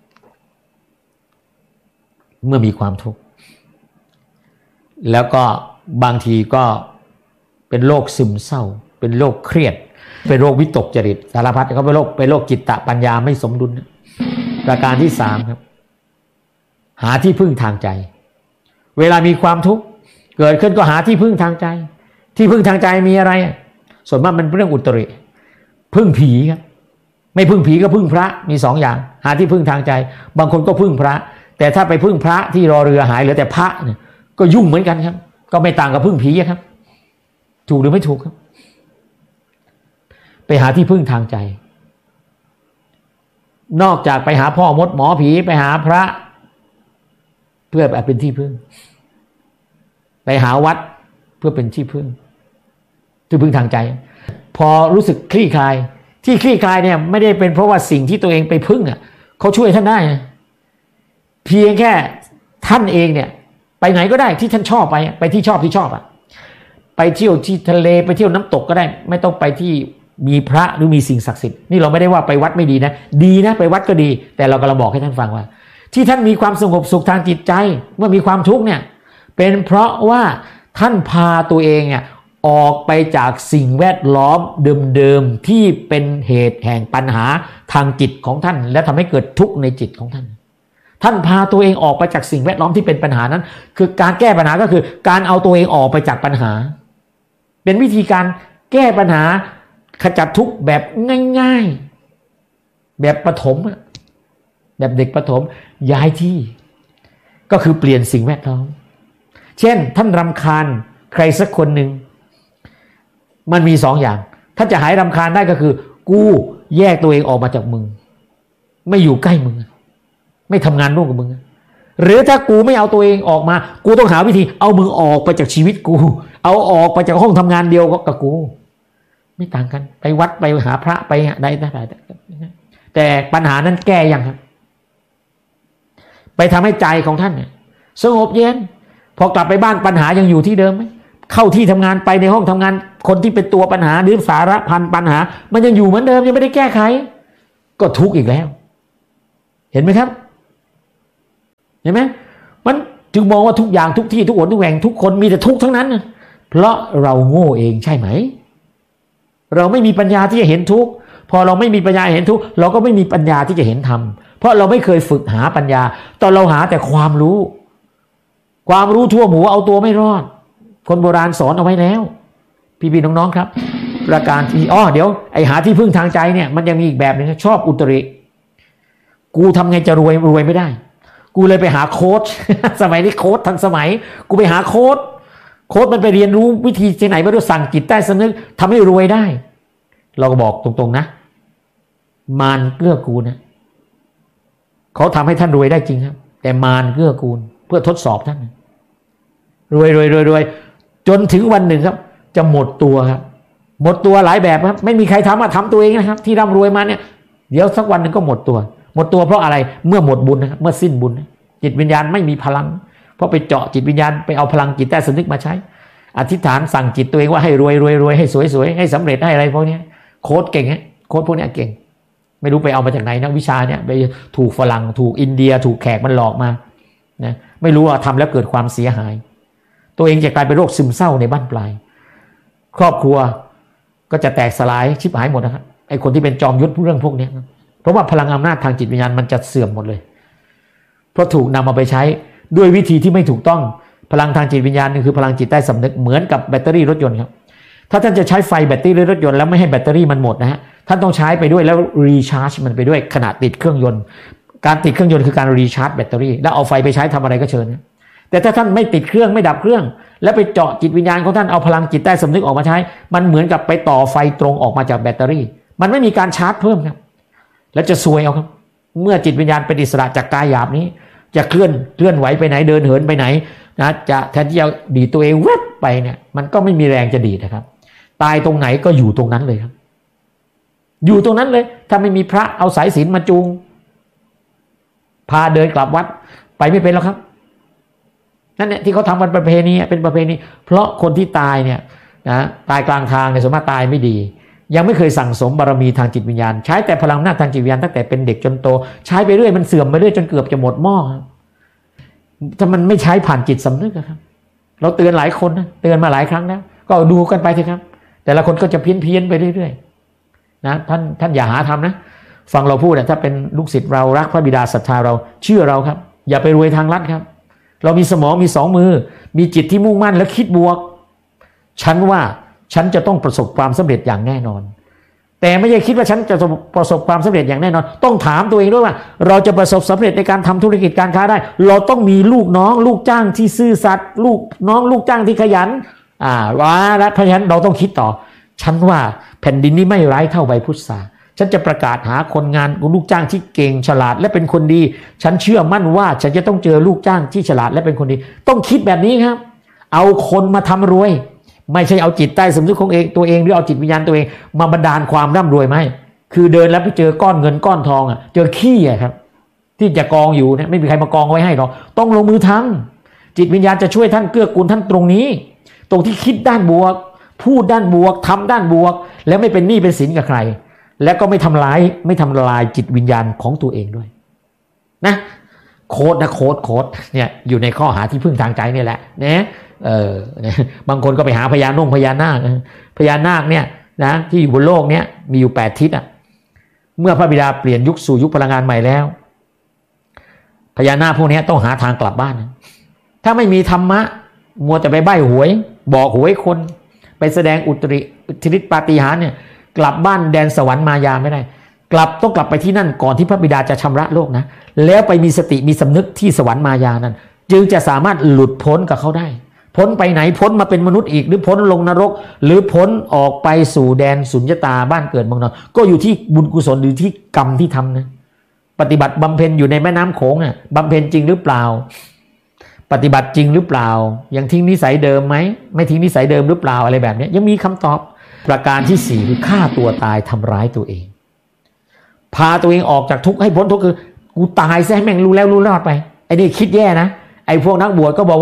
Speaker 1: เมื่อมีความทุกข์แล้วก็บางทีก็เป็นโรคซึมเศร้าเป็นโรคเครียดเป็นโรควิตกจริตสารพัดเขาเป็นโรคจิตตะปัญญาไม่สมดุลประการที่สามครับหาที่พึ่งทางใจเวลามีความทุกข์เกิดขึ้นก็หาที่พึ่งทางใจที่พึ่งทางใจมีอะไรส่วนมากมันเป็นเรื่องอุตริพึ่งผีครับไม่พึ่งผีก็พึ่งพระมีสองอย่างหาที่พึ่งทางใจบางคนก็พึ่งพระแต่ถ้าไปพึ่งพระที่รอเรือหายเหลือแต่พระเนี่ยก็ยุ่งเหมือนกันครับก็ไม่ต่างกับพึ่งผีครับถูกหรือไม่ถูกครับไปหาที่พึ่งทางใจนอกจากไปหาพ่อมดหมอผีไปหาพระเพื่อเป็นที่พึ่งไปหาวัดเพื่อเป็นที่พึ่งทางใจพอรู้สึกคลี่คลายที่คลี่คลายเนี่ยไม่ได้เป็นเพราะว่าสิ่งที่ตัวเองไปพึ่งเขาช่วยท่านได้เพียงแค่ท่านเองเนี่ยไปไหนก็ได้ที่ท่านชอบไปที่ชอบไปเที่ยวที่ทะเลไปเที่ยวน้ำตกก็ได้ไม่ต้องไปที่มีพระหรือมีสิ่งศักดิ์สิทธิ์นี่เราไม่ได้ว่าไปวัดไม่ดีนะดีนะไปวัดก็ดีแต่เรากำลังบอกให้ท่านฟังว่าที่ท่านมีความสงบสุขทางจิตใจเมื่อมีความทุกข์เนี่ยเป็นเพราะว่าท่านพาตัวเองออกไปจากสิ่งแวดล้อมเดิมๆที่เป็นเหตุแห่งปัญหาทางจิตของท่านและทำให้เกิดทุกข์ในจิตของท่านท่านพาตัวเองออกไปจากสิ่งแวดล้อมที่เป็นปัญหานั้นคือการแก้ปัญหาก็คือการเอาตัวเองออกไปจากปัญหาเป็นวิธีการแก้ปัญหาขจัดทุกข์แบบง่ายๆแบบประถมแบบเด็กประถมย้ายที่ก็คือเปลี่ยนสิ่งแวดล้อมเช่นท่านรำคาญใครสักคนหนึ่งมันมีสองอย่างถ้าจะหายรำคาญได้ก็คือกูแยกตัวเองออกมาจากมึงไม่อยู่ใกล้มึงไม่ทำงานร่วมกับมึงหรือถ้ากูไม่เอาตัวเองออกมากูต้องหาวิธีเอามึงออกไปจากชีวิตกูเอาออกไปจากห้องทำงานเดียวกับกูไม่ต่างกันไปวัดไปหาพระไปใดแต่ปัญหานั้นแก้ยังครับไปทำให้ใจของท่านสงบเย็นพอกลับไปบ้านปัญหายังอยู่ที่เดิมไหมเข้าที่ทำงานไปในห้องทำงานคนที่เป็นตัวปัญหาหรือสาระพันปัญหามันยังอยู่เหมือนเดิมยังไม่ได้แก้ไขก็ทุกข์อีกแล้วเห็นไหมครับเห็นไหมมันจึงมองว่าทุกอย่างทุกที่ทุกคนทุกแห่งทุกคนมีแต่ทุกข์ทั้งนั้นเพราะเราโง่เองใช่ไหมเราไม่มีปัญญาที่จะเห็นทุกข์พอเราไม่มีปัญญาเห็นทุกข์เราก็ไม่มีปัญญาที่จะเห็นธรรมเพราะเราไม่เคยฝึกหาปัญญาตอนเราหาแต่ความรู้ทั่วหมูเอาตัวไม่รอดคนโบราณสอนเอาไว้แล้วพี่ๆน้องๆครับประการที่เดี๋ยวไอ้หาที่พึ่งทางใจเนี่ยมันยังมีอีกแบบนึงชอบอุตริกูทำไงจะรวยไม่ได้กูเลยไปหาโค้ช สมัยนี้โค้ชทันสมัยกูไปหาโค้ชมันไปเรียนรู้วิธีที่ไหนไม่รู้สั่งจิตใต้สำนึกทำให้รวยได้เราก็บอกตรงๆนะมารเกื้อกูลนะเขาทำให้ท่านรวยได้จริงครับแต่มารเกื้อกูลเพื่อทดสอบท่านรวยจนถึงวันหนึ่งครับจะหมดตัวครับหมดตัวหลายแบบครับไม่มีใครทำตัวเองนะครับที่ร่ำรวยมาเนี่ยเดี๋ยวสักวันหนึ่งก็หมดตัวเพราะอะไรเมื่อหมดบุญนะครับเมื่อสิ้นบุญจิตวิญญาณไม่มีพลังเพราะไปเจาะจิตวิญญาณไปเอาพลังจิตใต้สำนึกมาใช้อธิษฐานสั่งจิตตัวเองว่าให้รวยให้สวยให้สำเร็จให้อะไรพวกนี้โค้ดเก่งโค้ดพวกนี้เก่งไม่รู้ไปเอามาจากไหนนะวิชาเนี่ยไปถูกฝรั่งถูกอินเดียถูกแขกมันหลอกมานะไม่รู้ว่าทำแล้วเกิดความเสียหายตัวเองจะกลายเป็นโรคซึมเศร้าในบ้านปลายครอบครัวก็จะแตกสลายชิบหายหมดนะครับไอ้คนที่เป็นจอมยุทธเรื่องพวกนี้เพราะว่าพลังอำนาจทางจิตวิญญาณมันจะเสื่อมหมดเลยเพราะถูกนำมาไปใช้ด้วยวิธีที่ไม่ถูกต้องพลังทางจิตวิญญาณนี่คือพลังจิตใต้สำนึกเหมือนกับแบตเตอรี่รถยนต์ครับถ้าท่านจะใช้ไฟแบตเตอรี่รถยนต์แล้วไม่ให้แบตเตอรี่มันหมดนะฮะท่านต้องใช้ไปด้วยแล้วรีชาร์จมันไปด้วยขณะติดเครื่องยนต์การติดเครื่องยนต์คือการรีชาร์จแบตเตอรี่แล้วเอาไฟไปใช้ทำอะไรก็เชิญนะแต่ถ้าท่านไม่ติดเครื่องไม่ดับเครื่องแล้วไปเจาะจิตวิญญาณของท่านเอาพลังจิตใต้สำนึกออกมาใช้มันเหมือนกับไปต่อไฟตรงออกมาจากแบตเตอรี่มันไม่มีการชาร์จเพิ่มครับแล้วจะซวยเอาครับเมื่อจิตวิญญาณเป็นอิสระจากกายหยาบนี้จะเคลื่อนไหวไปไหนเดินเหินไปไหนนะจะแทนที่จะดีตัวเองแวบไปเนี่ยมันก็ไม่มีแรงจะดีนะครับตายตรงไหนก็อยู่ตรงนั้นเลยครับอยู่ตรงนั้นเลยถ้าไม่มีพระเอาสายศีลมาจูงพาเดินกลับวัดไปไม่เป็นแล้วครับนั่นเนี่ยที่เขาทำกันประเพณีเป็นประเพณีเพราะคนที่ตายเนี่ยนะตายกลางทางเนี่ยสมมติตายไม่ดียังไม่เคยสั่งสมบารมีทางจิตวิญญาณใช้แต่พลังอำนาจทางจิตวิญญาณตั้งแต่เป็นเด็กจนโตใช้ไปเรื่อยมันเสื่อมไปเรื่อยจนเกือบจะหมดหม้อถ้ามันไม่ใช้ผ่านจิตสำนึกครับเราเตือนหลายคนนะเตือนมาหลายครั้งแล้วก็ดูกันไปเถอะครับแต่ละคนก็จะเพี้ยนไปเรื่อยๆนะท่านอย่าหาทำนะฟังเราพูดนะถ้าเป็นลูกศิษย์เรารักพระบิดาศรัทธาเราเชื่อเราครับอย่าไปรวยทางลัดครับเรามีสมองมีสองมือมีจิตที่มุ่งมั่นและคิดบวกฉันจะต้องประสบความสำเร็จอย่างแน่นอนแต่ไม่ใช่คิดว่าฉันจะประสบความสำเร็จอย่างแน่นอนต้องถามตัวเองด้วยว่าเราจะประสบสำเร็จในการทำธุรกิจการค้าได้เราต้องมีลูกน้องลูกจ้างที่ซื่อสัตย์ลูกน้องลูกจ้างที่ขยันและเพราะฉะนั้นเราต้องคิดต่อฉันว่าแผ่นดินนี้ไม่ร้ายเท่าใบพุทราฉันจะประกาศหาคนงานลูกจ้างที่เก่งฉลาดและเป็นคนดีฉันเชื่อมั่นว่าฉันจะต้องเจอลูกจ้างที่ฉลาดและเป็นคนดีต้องคิดแบบนี้ครับเอาคนมาทำรวยไม่ใช่เอาจิตใต้สำนึกของตัวเองหรือเอาจิตวิญญาณตัวเองมาบันดาลความร่ำรวยไหมคือเดินแล้วไปเจอก้อนเงินก้อนทองเจอขี้ครับที่จะกองอยู่เนี่ยไม่มีใครมากองไว้ให้หรอกต้องลงมือทำจิตวิญญาณจะช่วยท่านเกื้อกูลท่านตรงนี้ตรงที่คิดด้านบวกพูดด้านบวกทำด้านบวกแล้วไม่เป็นหนี้เป็นสินกับใครและก็ไม่ทำลายจิตวิญญาณของตัวเองด้วยนะโค้ดเนี่ยอยู่ในข้อหาที่พึ่งทางใจนี่แหละนะบางคนก็ไปหาพญานาคเนี่ยนะที่อยู่บนโลกเนี้ยมีอยู่8ทิศเมื่อพระบิดาเปลี่ยนยุคสู่ยุคพลังงานใหม่แล้วพญานาคพวกนี้ต้องหาทางกลับบ้านถ้าไม่มีธรรมะมัวแต่ไปใบ้หวยบอกหวยคนไปแสดงอุตริฤทธิปาฏิหาริย์เนี่ยกลับบ้านแดนสวรรค์มายาไม่ได้ต้องกลับไปที่นั่นก่อนที่พระบิดาจะชำระโลกนะแล้วไปมีสติมีสำนึกที่สวรรค์มายานั้นจึงจะสามารถหลุดพ้นกับเขาได้พ้นไปไหนพ้นมาเป็นมนุษย์อีกหรือพ้นลงนรกหรือพ้นออกไปสู่แดนสุญญตาบ้านเกิดเมืองนอนก็อยู่ที่บุญกุศลหรือที่กรรมที่ทำนะปฏิบัติบำเพ็ญอยู่ในแม่น้ำโขงบำเพ็ญจริงหรือเปล่าปฏิบัติจริงหรือเปล่ายังทิ้งนิสัยเดิมไหมไม่ทิ้งนิสัยเดิมหรือเปล่าอะไรแบบนี้ยังมีคำตอบประการที่4คือฆ่าตัวตายทำร้ายตัวเองพาตัวเองออกจากทุกข์ให้พ้นทุกข์คือกูตายซะให้แม่งรู้แล้วรู้รอดไปไอ้นี่คิดแย่นะไอ้พวกนักบวชก็บอกว่า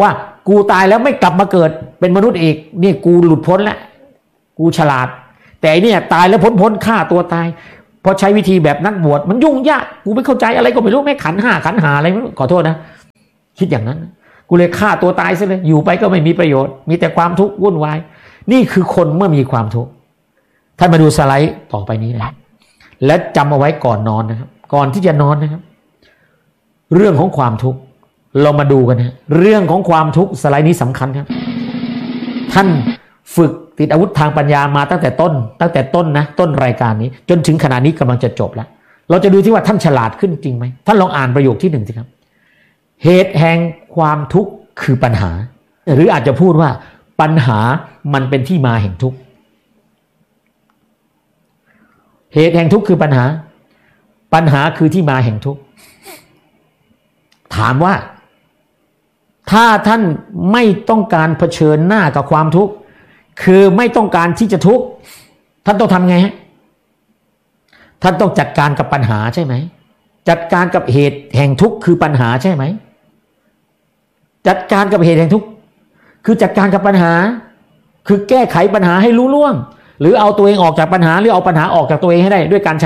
Speaker 1: กูตายแล้วไม่กลับมาเกิดเป็นมนุษย์อีกนี่กูหลุดพ้นแล้วกูฉลาดแต่ไอ้เนี่ยตายแล้วพ้นฆ่าตัวตายพอใช้วิธีแบบนักบวชมันยุ่งยากกูไม่เข้าใจอะไรก็ไม่รู้แม่ขันธ์หาอะไรไม่รู้ขอโทษนะคิดอย่างนั้นกูเลยฆ่าตัวตายซะเลยอยู่ไปก็ไม่มีประโยชน์มีแต่ความทุกข์วุ่นวายนี่คือคนเมื่อมีความทุกข์ท่านมาดูสไลด์ต่อไปนี้นะและจำเอาไว้ก่อนนอนนะครับก่อนที่จะนอนนะครับเรื่องของความทุกข์เรามาดูกันนะเรื่องของความทุกข์สไลด์นี้สำคัญครับท่านฝึกติดอาวุธทางปัญญามาตั้งแต่ต้นนะต้นรายการนี้จนถึงขณะนี้กำลังจะจบแล้วเราจะดูที่ว่าท่านฉลาดขึ้นจริงไหมท่านลองอ่านประโยคที่1สิครับเหตุแห่งความทุกข์คือปัญหาหรืออาจจะพูดว่าปัญหามันเป็นที่มาแห่งทุกข์เหตุแห่งทุกข์คือปัญหาคือที่มาแห่งทุกข์ถามว่าถ้าท่านไม่ต้องการเผชิญหน้ากับความทุกข์คือไม่ต้องการที่จะทุกข์ท่านต้องทำไงฮะท่านต้องจัดการกับปัญหาใช่ไหมจัดการกับเหตุแห่งทุกข์คือปัญหาใช่ไหมจัดการกับเหตุแห่งทุกข์คือจัดการกับปัญหาคือแก้ไขปัญหาให้รู้ล่วงหรือเอาตัวเองออกจากปัญหาหรือเอาปัญหาออกจากตัวเองให้ได้ด้วยการใช้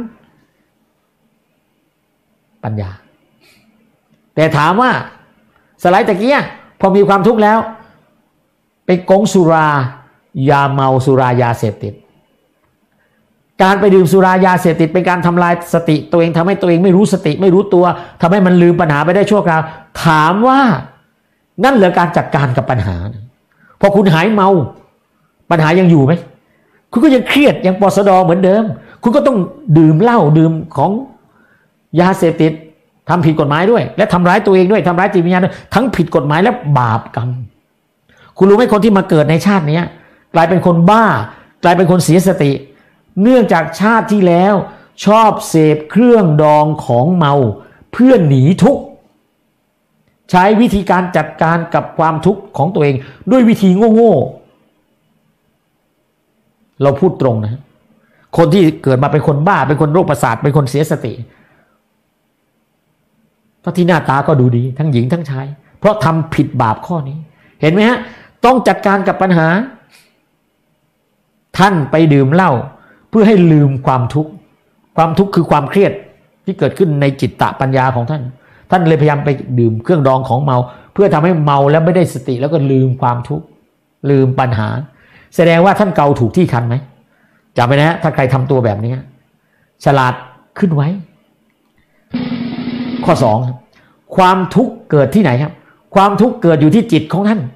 Speaker 1: ปัญญาแต่ถามว่าสไลด์ตะกี้พอมีความทุกข์แล้วไปกงสุรายาเมาสุรายาเสพติดการไปดื่มสุรายาเสพติดเป็นการทำลายสติตัวเองทำให้ตัวเองไม่รู้สติไม่รู้ตัวทำให้มันลืมปัญหาไปได้ชั่วคราวถามว่านั่นเหรอการจัดการกับปัญหาพอคุณหายเมาปัญหายังอยู่ไหมคุณก็ยังเครียดยังปสดเหมือนเดิมคุณก็ต้องดื่มเหล้าดื่มของยาเสพติดทำผิดกฎหมายด้วยและทำร้ายตัวเองด้วยทำร้ายจิตวิญญาณด้วยทั้งผิดกฎหมายและบาปกรรมคุณรู้ไหมคนที่มาเกิดในชาตินี้กลายเป็นคนบ้ากลายเป็นคนเสียสติเนื่องจากชาติที่แล้วชอบเสพเครื่องดองของเมาเพื่อหนีทุกข์ใช้วิธีการจัดการกับความทุกข์ของตัวเองด้วยวิธีโง่ๆเราพูดตรงนะคนที่เกิดมาเป็นคนบ้าเป็นคนโรคประสาทเป็นคนเสียสติทั้งที่หน้าตาก็ดูดีทั้งหญิงทั้งชายเพราะทำผิดบาปข้อนี้เห็นไหมฮะต้องจัดการกับปัญหาท่านไปดื่มเหล้าเพื่อให้ลืมความทุกข์คือความเครียดที่เกิดขึ้นในจิตตปัญญาของท่านเลยพยายามไปดื่มเครื่องดองของเมาเพื่อทำให้เมาแล้วไม่ได้สติแล้วก็ลืมความทุกข์ลืมปัญหาแสดงว่าท่านเกาถูกที่คันไหมจำไว้นะถ้าใครทำตัวแบบนี้ฉลาดขึ้นไว้ข้อ2ความทุกข์เกิดที่ไหนครับความทุกข์เกิดอยู่ที่จิตของท่าน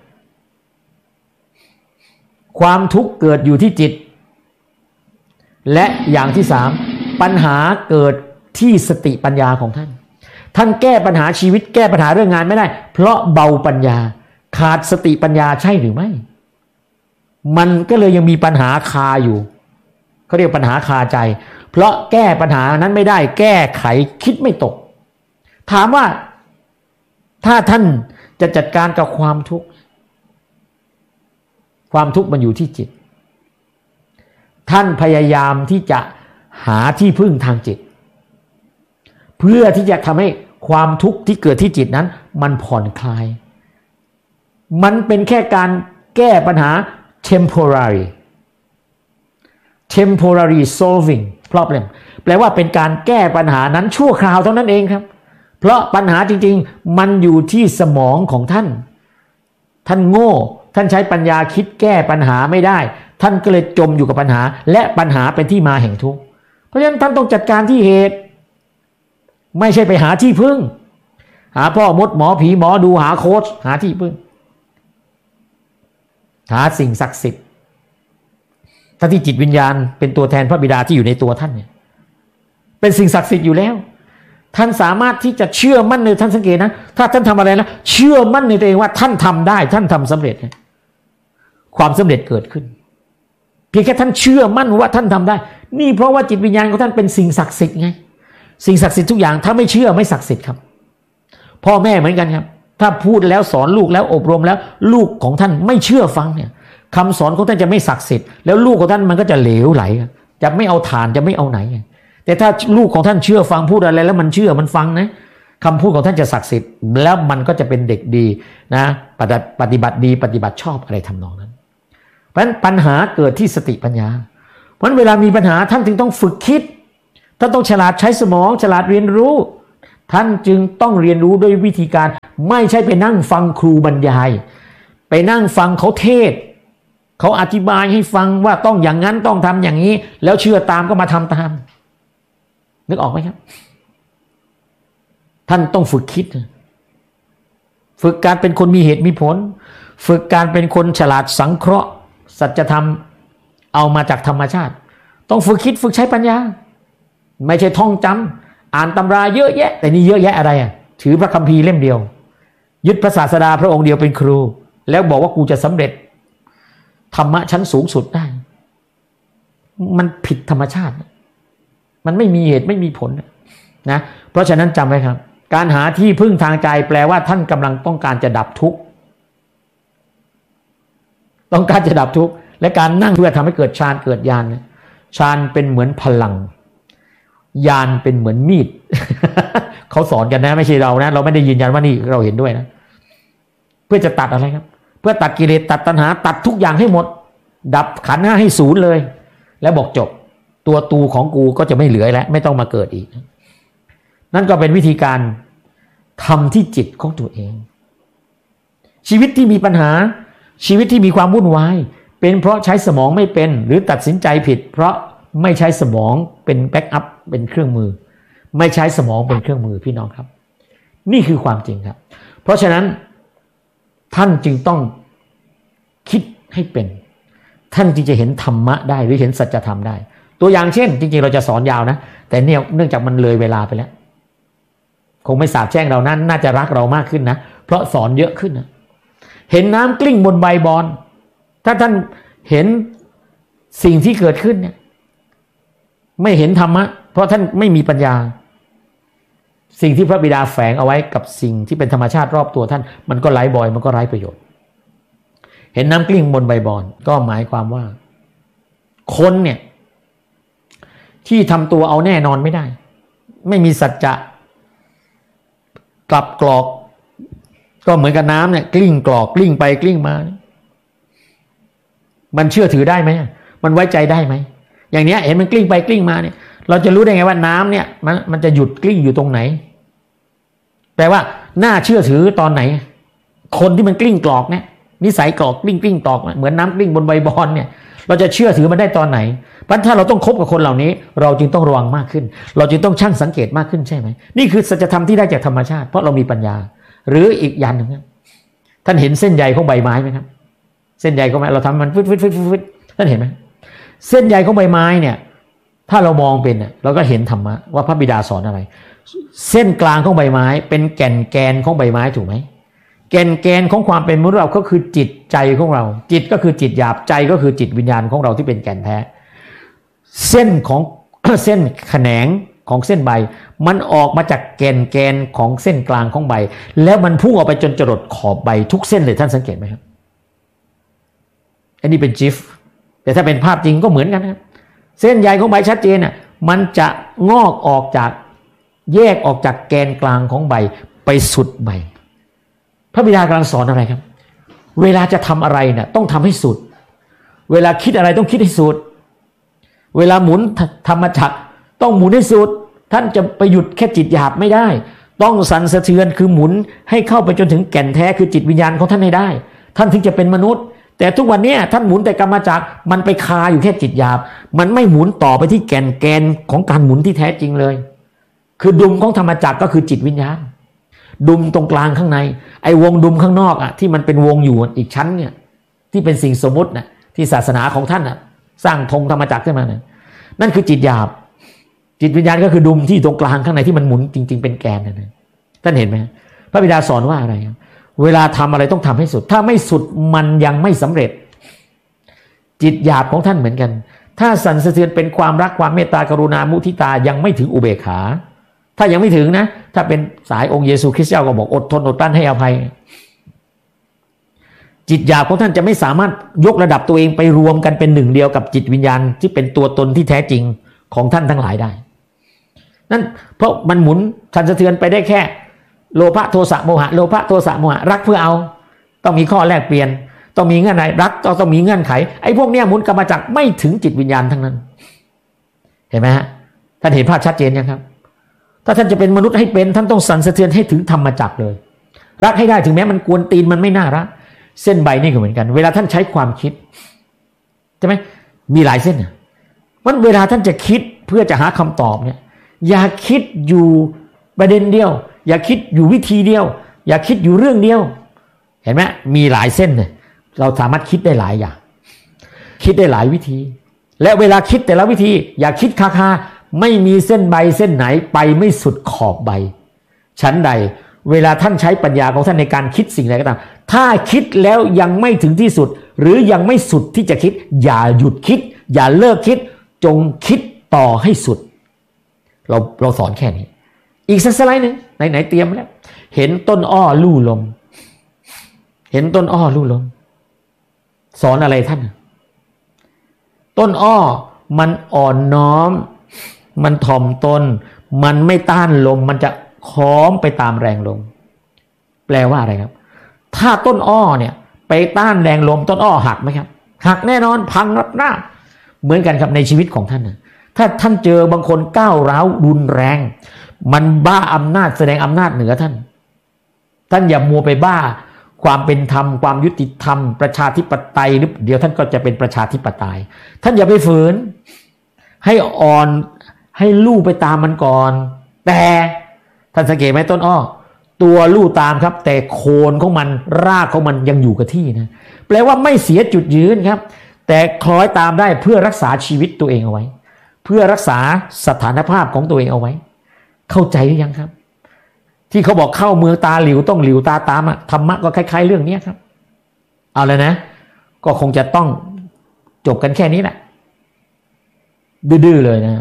Speaker 1: ความทุกข์เกิดอยู่ที่จิตและอย่างที่3ปัญหาเกิดที่สติปัญญาของท่านแก้ปัญหาชีวิตแก้ปัญหาเรื่องงานไม่ได้เพราะเบาปัญญาขาดสติปัญญาใช่หรือไม่มันก็เลยยังมีปัญหาคาอยู่เขาเรียกปัญหาคาใจเพราะแก้ปัญหานั้นไม่ได้แก้ไขคิดไม่ตกถามว่าถ้าท่านจะจัดการกับความทุกข์มันอยู่ที่จิตท่านพยายามที่จะหาที่พึ่งทางจิตเพื่อที่จะทำให้ความทุกข์ที่เกิดที่จิตนั้นมันผ่อนคลายมันเป็นแค่การแก้ปัญหา temporary solving problem แปลว่าเป็นการแก้ปัญหานั้นชั่วคราวเท่านั้นเองครับเพราะปัญหาจริงๆมันอยู่ที่สมองของท่านโง่ท่านใช้ปัญญาคิดแก้ปัญหาไม่ได้ท่านก็เลยจมอยู่กับปัญหาและปัญหาเป็นที่มาแห่งทุกข์เพราะฉะนั้นท่านต้องจัดการที่เหตุไม่ใช่ไปหาที่พึ่งหาพ่อมดหมอผีหมอดูหาโค้ชหาที่พึ่งหาสิ่งศักดิ์สิทธิ์ทั้งที่จิตวิญญาณเป็นตัวแทนพระบิดาที่อยู่ในตัวท่านเนี่ยเป็นสิ่งศักดิ์สิทธิ์อยู่แล้วท่านสามารถที่จะเชื่อมั่นในท่านสังเกตนะถ้าท่านทำอะไรนะเชื่อมั่นในตัวเองว่าท่านทำได้ท่านทำสำเร็จความสำเร็จเกิดขึ้นเพียงแค่ท่านเชื่อมั่นว่าท่านทำได้นี่เพราะว่าจิตวิญญาณของท่านเป็นสิ่งศักดิ์สิทธิ์ไงสิ่งศักดิ์สิทธิ์ทุกอย่างถ้าไม่เชื่อไม่ศักดิ์สิทธิ์ครับพ่อแม่เหมือนกันครับถ้าพูดแล้วสอนลูกแล้วอบรมแล้วลูกของท่านไม่เชื่อฟังเนี่ยคำสอนของท่านจะไม่ศักดิ์สิทธิ์แล้วลูกของท่านมันก็จะเหลวไหลจะไม่เอาฐานจะไม่เอาไหนแต่ถ้าลูกของท่านเชื่อฟังพูดอะไรแล้วมันเชื่อมันฟังนะคำพูดของท่านจะศักดิ์สิทธิ์แล้วมันก็จะเป็นเด็กดีนะปฏิบัติดีปฏิบัติชอบอะไรทำนองนั้นเพราะฉะนั้นปัญหาเกิดที่สติปัญญาเพราะฉะนั้นเวลามีปัญหาท่านจึงต้องฝึกคิดท่านต้องฉลาดใช้สมองฉลาดเรียนรู้ท่านจึงต้องเรียนรู้ด้วยวิธีการไม่ใช่ไปนั่งฟังครูบรรยายไปนั่งฟังเขาเทศเขาอธิบายให้ฟังว่าต้องอย่างนั้นต้องทำอย่างนี้แล้วเชื่อตามก็มาทำตามนึกออกไหมครับท่านต้องฝึกคิดฝึกการเป็นคนมีเหตุมีผลฝึกการเป็นคนฉลาดสังเคราะห์สัจธรรมเอามาจากธรรมชาติต้องฝึกคิดฝึกใช้ปัญญาไม่ใช่ท่องจำอ่านตำราเยอะแยะแต่นี่เยอะแยะอะไรถือพระคัมภีร์เล่มเดียวยึดพระศาสดาพระองค์เดียวเป็นครูแล้วบอกว่ากูจะสำเร็จธรรมะชั้นสูงสุดได้มันผิดธรรมชาติมันไม่มีเหตุไม่มีผลนะเพราะฉะนั้นจำไว้ครับการหาที่พึ่งทางใจแปลว่าท่านกำลังต้องการจะดับทุกข์ต้องการจะดับทุกข์และการนั่งเพื่อทำให้เกิดฌานเกิดญาณฌานเป็นเหมือนพลังญาณเป็นเหมือนมีด เขาสอนกันนะไม่ใช่เรานะเราไม่ได้ยืนยันว่านี่เราเห็นด้วยนะเพื่อจะตัดอะไรครับเพื่อตัดกิเลสตัดตัณหาตัดทุกอย่างให้หมดดับขันธ์ห้าให้ศูนย์เลยแล้วบอกจบตัวตูของกูก็จะไม่เหลือแล้วไม่ต้องมาเกิดอีกนั่นก็เป็นวิธีการทำที่จิตของตัวเองชีวิตที่มีปัญหาชีวิตที่มีความวุ่นวายเป็นเพราะใช้สมองไม่เป็นหรือตัดสินใจผิดเพราะไม่ใช้สมองเป็นแบ็กอัพเป็นเครื่องมือไม่ใช้สมองเป็นเครื่องมือพี่น้องครับนี่คือความจริงครับเพราะฉะนั้นท่านจึงต้องคิดให้เป็นท่านจึงจะเห็นธรรมะได้หรือเห็นสัจธรรมได้ตัวอย่างเช่นจริงๆเราจะสอนยาวนะแต่เนี่ยเนื่องจากมันเลยเวลาไปแล้วคงไม่สาบแช่งเรานั้นน่าจะรักเรามากขึ้นนะเพราะสอนเยอะขึ้นนะเห็นน้ำกลิ้งบนใบบอนถ้าท่านเห็นสิ่งที่เกิดขึ้นเนี่ยไม่เห็นธรรมะเพราะท่านไม่มีปัญญาสิ่งที่พระบิดาแฝงเอาไว้กับสิ่งที่เป็นธรรมชาติรอบตัวท่านมันก็ไร้บ่อยมันก็ไร้ประโยชน์เห็นน้ำกลิ้งบนใบบอนก็หมายความว่าคนเนี่ยที่ทำตัวเอาแน่นอนไม่ได้ไม่มีสัจจะกลับกรอกก็เหมือนกับน้ำเนี่ยกลิ้งกรอกกลิ้งไปกลิ้งมามันเชื่อถือได้ไหมมันไว้ใจได้ไหมอย่างเนี้ยเห็นมันกลิ้งไปกลิ้งมาเนี่ยเราจะรู้ได้ไงว่าน้ำเนี่ยมันจะหยุดกลิ้งอยู่ตรงไหนแปลว่าน่าเชื่อถือตอนไหนคนที่มันกลิ้งกรอกเนี่ยนิสัยกรอกกลิ้งกลิ้งตอกเหมือนน้ำกลิ้งบนใบบอนเนี่ยเราจะเชื่อถือมันได้ตอนไหนเพราะถ้าเราต้องคบกับคนเหล่านี้เราจึงต้องระวังมากขึ้นเราจึงต้องชั่งสังเกตมากขึ้นใช่ไหมนี่คือสัจธรรมที่ได้จากธรรมชาติเพราะเรามีปัญญาหรืออีกอย่างหนึ่งท่านเห็นเส้นใยของใบไม้ไหมครับเส้นใยของใบเราทำมันฟึดท่านเห็นไหมเส้นใยของใบไม้เนี่ยถ้าเรามองเป็นเราก็เห็นธรรมะว่าพระบิดาสอนอะไรเส้นกลางของใบไม้เป็นแกนของใบไม้ถูกไหมแกนของความเป็นมนุษย์เราก็คือจิตใจของเราจิตก็คือจิตหยาบใจก็คือจิตวิญญาณของเราที่เป็นแก่นแท้เส้นของ เส้นแขนงของเส้นใบมันออกมาจากแกนของเส้นกลางของใบแล้วมันพุ่งออกไปจนจรดขอบใบทุกเส้นเลยท่านสังเกตไหมครับอันนี้เป็นจิฟแต่ถ้าเป็นภาพจริงก็เหมือนกันครับเส้นใยของใบชัดเจนมันจะงอกออกจากแยกออกจากแกนกลางของใบไปสุดใบพระบิดากำลังสอนอะไรครับเวลาจะทำอะไรเนี่ยต้องทำให้สุดเวลาคิดอะไรต้องคิดให้สุดเวลาหมุนธรรมจักรต้องหมุนให้สุดท่านจะไปหยุดแค่จิตหยาบไม่ได้ต้องสั่นสะเทือนคือหมุนให้เข้าไปจนถึงแก่นแท้คือจิตวิญญาณของท่านให้ได้ท่านถึงจะเป็นมนุษย์แต่ทุกวันนี้ท่านหมุนแต่กรรมจักรมันไปคาอยู่แค่จิตหยาบมันไม่หมุนต่อไปที่แกนของการหมุนที่แท้จริงเลยคือดุมของธรรมจักรก็คือจิตวิญญาณดุมตรงกลางข้างในไอ้วงดุมข้างนอกที่มันเป็นวงอยู่อีกชั้นเนี่ยที่เป็นสิ่งสมมติที่ศาสนาของท่านสร้างธงธรรมจักรขึ้นมานั่นคือจิตหยาบจิตวิญญาณก็คือดุมที่ตรงกลางข้างในที่มันหมุนจริงๆเป็นแกนท่านเห็นไหมพระบิดาสอนว่าอะไรเวลาทำอะไรต้องทำให้สุดถ้าไม่สุดมันยังไม่สำเร็จจิตหยาบของท่านเหมือนกันถ้าสั่นสะเทือนเป็นความรักความเมตตากรุณามุทิตายังไม่ถึงอุเบกขาถ้ายังไม่ถึงนะถ้าเป็นสายองค์เยซูคริสต์เจ้าก็บอกอดทนอดกลั้นให้อภัยจิตหยาบของท่านจะไม่สามารถยกระดับตัวเองไปรวมกันเป็นหนึ่งเดียวกับจิตวิญญาณที่เป็นตัวตนที่แท้จริงของท่านทั้งหลายได้นั่นเพราะมันหมุนสั่นสะเทือนไปได้แค่โลภะโทสะโมหะโลภะโทสะโมหะรักเพื่อเอาต้องมีข้อแลกเปลี่ยนต้องมีเงื่อนไขรักต้องมีเงื่อนไขไอ้พวกเนี้ยหมุนกรรมจักรไม่ถึงจิตวิญญาณทั้งนั้นเห็นไหมฮะท่านเห็นภาพชัดเจนยังครับถ้าท่านจะเป็นมนุษย์ให้เป็นท่านต้องสั่นสะเทือนให้ถึงธรรมจักรเลยรักให้ได้ถึงแม้มันกวนตีนมันไม่น่ารักเส้นใบนี่ก็เหมือนกันเวลาท่านใช้ความคิดใช่ไหมมีหลายเส้นมันเวลาท่านจะคิดเพื่อจะหาคำตอบเนี่ยอย่าคิดอยู่ประเด็นเดียวอย่าคิดอยู่วิธีเดียวอย่าคิดอยู่เรื่องเดียวเห็นไหมมีหลายเส้นเนี่ยเราสามารถคิดได้หลายอย่างคิดได้หลายวิธีและเวลาคิดแต่ละวิธีอย่าคิดคาไม่มีเส้นใบเส้นไหนไปไม่สุดขอบใบชั้นใดเวลาท่านใช้ปัญญาของท่านในการคิดสิ่งใดก็ตามถ้าคิดแล้วยังไม่ถึงที่สุดหรือยังไม่สุดที่จะคิดอย่าหยุดคิดอย่าเลิกคิดจงคิดต่อให้สุดเราสอนแค่นี้อีกสักสไลด์หนึ่งไหนเตรียมแล้วเห็นต้นอ้อลู่ลมเห็นต้นอ้อลู่ลมสอนอะไรท่านต้นอ้อมันอ่อนน้อมมันถ่อมตนมันไม่ต้านลมมันจะค้อมไปตามแรงลมแปลว่าอะไรครับถ้าต้นอ้อเนี่ยไปต้านแรงลมต้นอ้อหักไหมครับหักแน่นอนพังรับหน้าเหมือนกันครับในชีวิตของท่านนะถ้าท่านเจอบางคนก้าวร้าวรุนแรงมันบ้าอำนาจแสดงอำนาจเหนือท่านอย่ามัวไปบ้าความเป็นธรรมความยุติธรรมประชาธิปไตยหรือเดี๋ยวท่านก็จะเป็นประชาธิปไตยท่านอย่าไปฝืนให้อ่อนให้ลู่ไปตามมันก่อนแต่ท่านสังเกตไหมต้นอ้อตัวลู่ตามครับแต่โคนของมันรากของมันยังอยู่กับที่นะแปลว่าไม่เสียจุดยืนครับแต่คล้อยตามได้เพื่อรักษาชีวิตตัวเองเอาไว้เพื่อรักษาสถานภาพของตัวเองเอาไว้เข้าใจหรือยังครับที่เขาบอกเข้าเมืองตาหลิวต้องหลิวตาตามอะธรรมะก็คล้ายๆเรื่องนี้ครับเอาเลยนะก็คงจะต้องจบกันแค่นี้แหละดื้อๆเลยนะ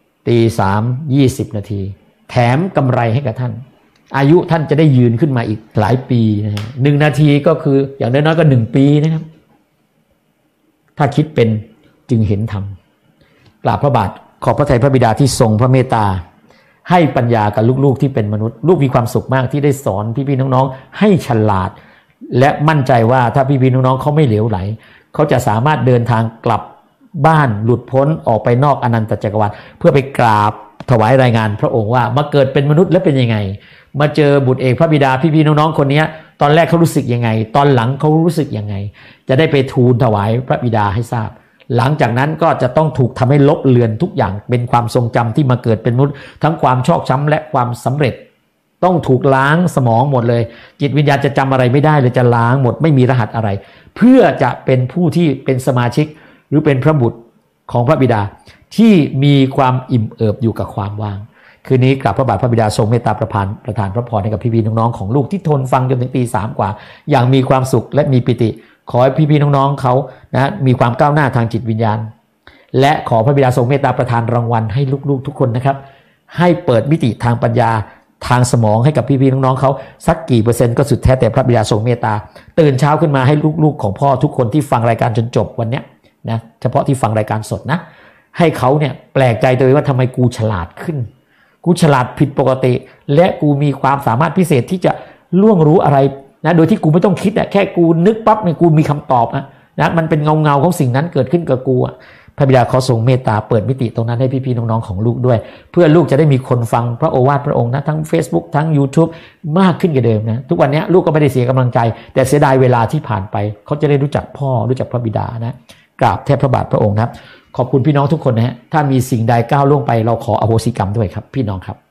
Speaker 1: 3:20 นาทีแถมกำไรให้กับท่านอายุท่านจะได้ยืนขึ้นมาอีกหลายปีนะฮะ1 นาทีก็คืออย่างน้อยๆก็1 ปีนะครับถ้าคิดเป็นจึงเห็นธรรมกราบพระบาทขอบพระทัยพระบิดาที่ทรงพระเมตตาให้ปัญญากับลูกๆที่เป็นมนุษย์ลูกมีความสุขมากที่ได้สอนพี่ๆน้องๆให้ฉลาดและมั่นใจว่าถ้าพี่ๆน้องๆเขาไม่เหลวไหลเขาจะสามารถเดินทางกลับบ้านหลุดพ้นออกไปนอกอนันตจักรวาลเพื่อไปกราบถวายรายงานพระองค์ว่ามาเกิดเป็นมนุษย์แล้วเป็นยังไงมาเจอบุตรเอกพระบิดาพี่ๆน้องๆคนนี้ตอนแรกเขารู้สึกยังไงตอนหลังเขารู้สึกยังไงจะได้ไปทูลถวายพระบิดาให้ทราบหลังจากนั้นก็จะต้องถูกทำให้ลบเลือนทุกอย่างเป็นความทรงจำที่มาเกิดเป็นมนุษย์ทั้งความชอกช้ำและความสำเร็จต้องถูกล้างสมองหมดเลยจิตวิญญาณจะจำอะไรไม่ได้เลยจะล้างหมดไม่มีรหัสอะไรเพื่อจะเป็นผู้ที่เป็นสมาชิกหรือเป็นพระบุตรของพระบิดาที่มีความอิ่มเอิบอยู่กับความว่างคืนนี้กราบพระบาทพระบิดาทรงเมตตาประทานพระพรให้กับพี่ๆน้องๆของลูกที่ทนฟังจนถึงตี 3กว่าอย่างมีความสุขและมีปิติขอให้พี่ๆน้องๆเขานะมีความก้าวหน้าทางจิตวิญญาณและขอพระบิดาทรงเมตตาประทานรางวัลให้ลูกๆทุกคนนะครับให้เปิดมิติทางปัญญาทางสมองให้กับพี่ๆน้องๆเขาสักกี่%ก็สุดแท้แต่พระบิดาทรงเมตตาตื่นเช้าขึ้นมาให้ลูกๆของพ่อทุกคนที่ฟังรายการจนจบวันนี้นะเฉพาะที่ฟังรายการสดนะให้เขาเนี่ยแปลกใจตัวเองว่าทำไมกูฉลาดขึ้นกูฉลาดผิดปกติและกูมีความสามารถพิเศษที่จะล่วงรู้อะไรนะโดยที่กูไม่ต้องคิดแค่กูนึกปั๊บเนี่ยกูมีคำตอบนะมันเป็นเงาของสิ่งนั้นเกิดขึ้นกับกูพระบิดาขอทรงเมตตาเปิดมิติตรงนั้นให้พี่ๆน้องๆของลูกด้วยเพื่อลูกจะได้มีคนฟังพระโอวาทพระองค์นะทั้ง Facebook ทั้ง YouTube มากขึ้นกว่าเดิมนะทุกวันนี้ลูกก็ไม่ได้เสียกำลังใจแต่เสียดายเวลาที่ผ่านไปเขาจะได้รู้จักพ่อรู้จักพระบิดานะกราบแทบพระบาทพระองค์นะครับขอบคุณพี่น้องทุกคนนะฮะถ้ามีสิ่งใดก้าวล่วงไปเราขออโหสิกรรมด้วยครับพี่น้องครับ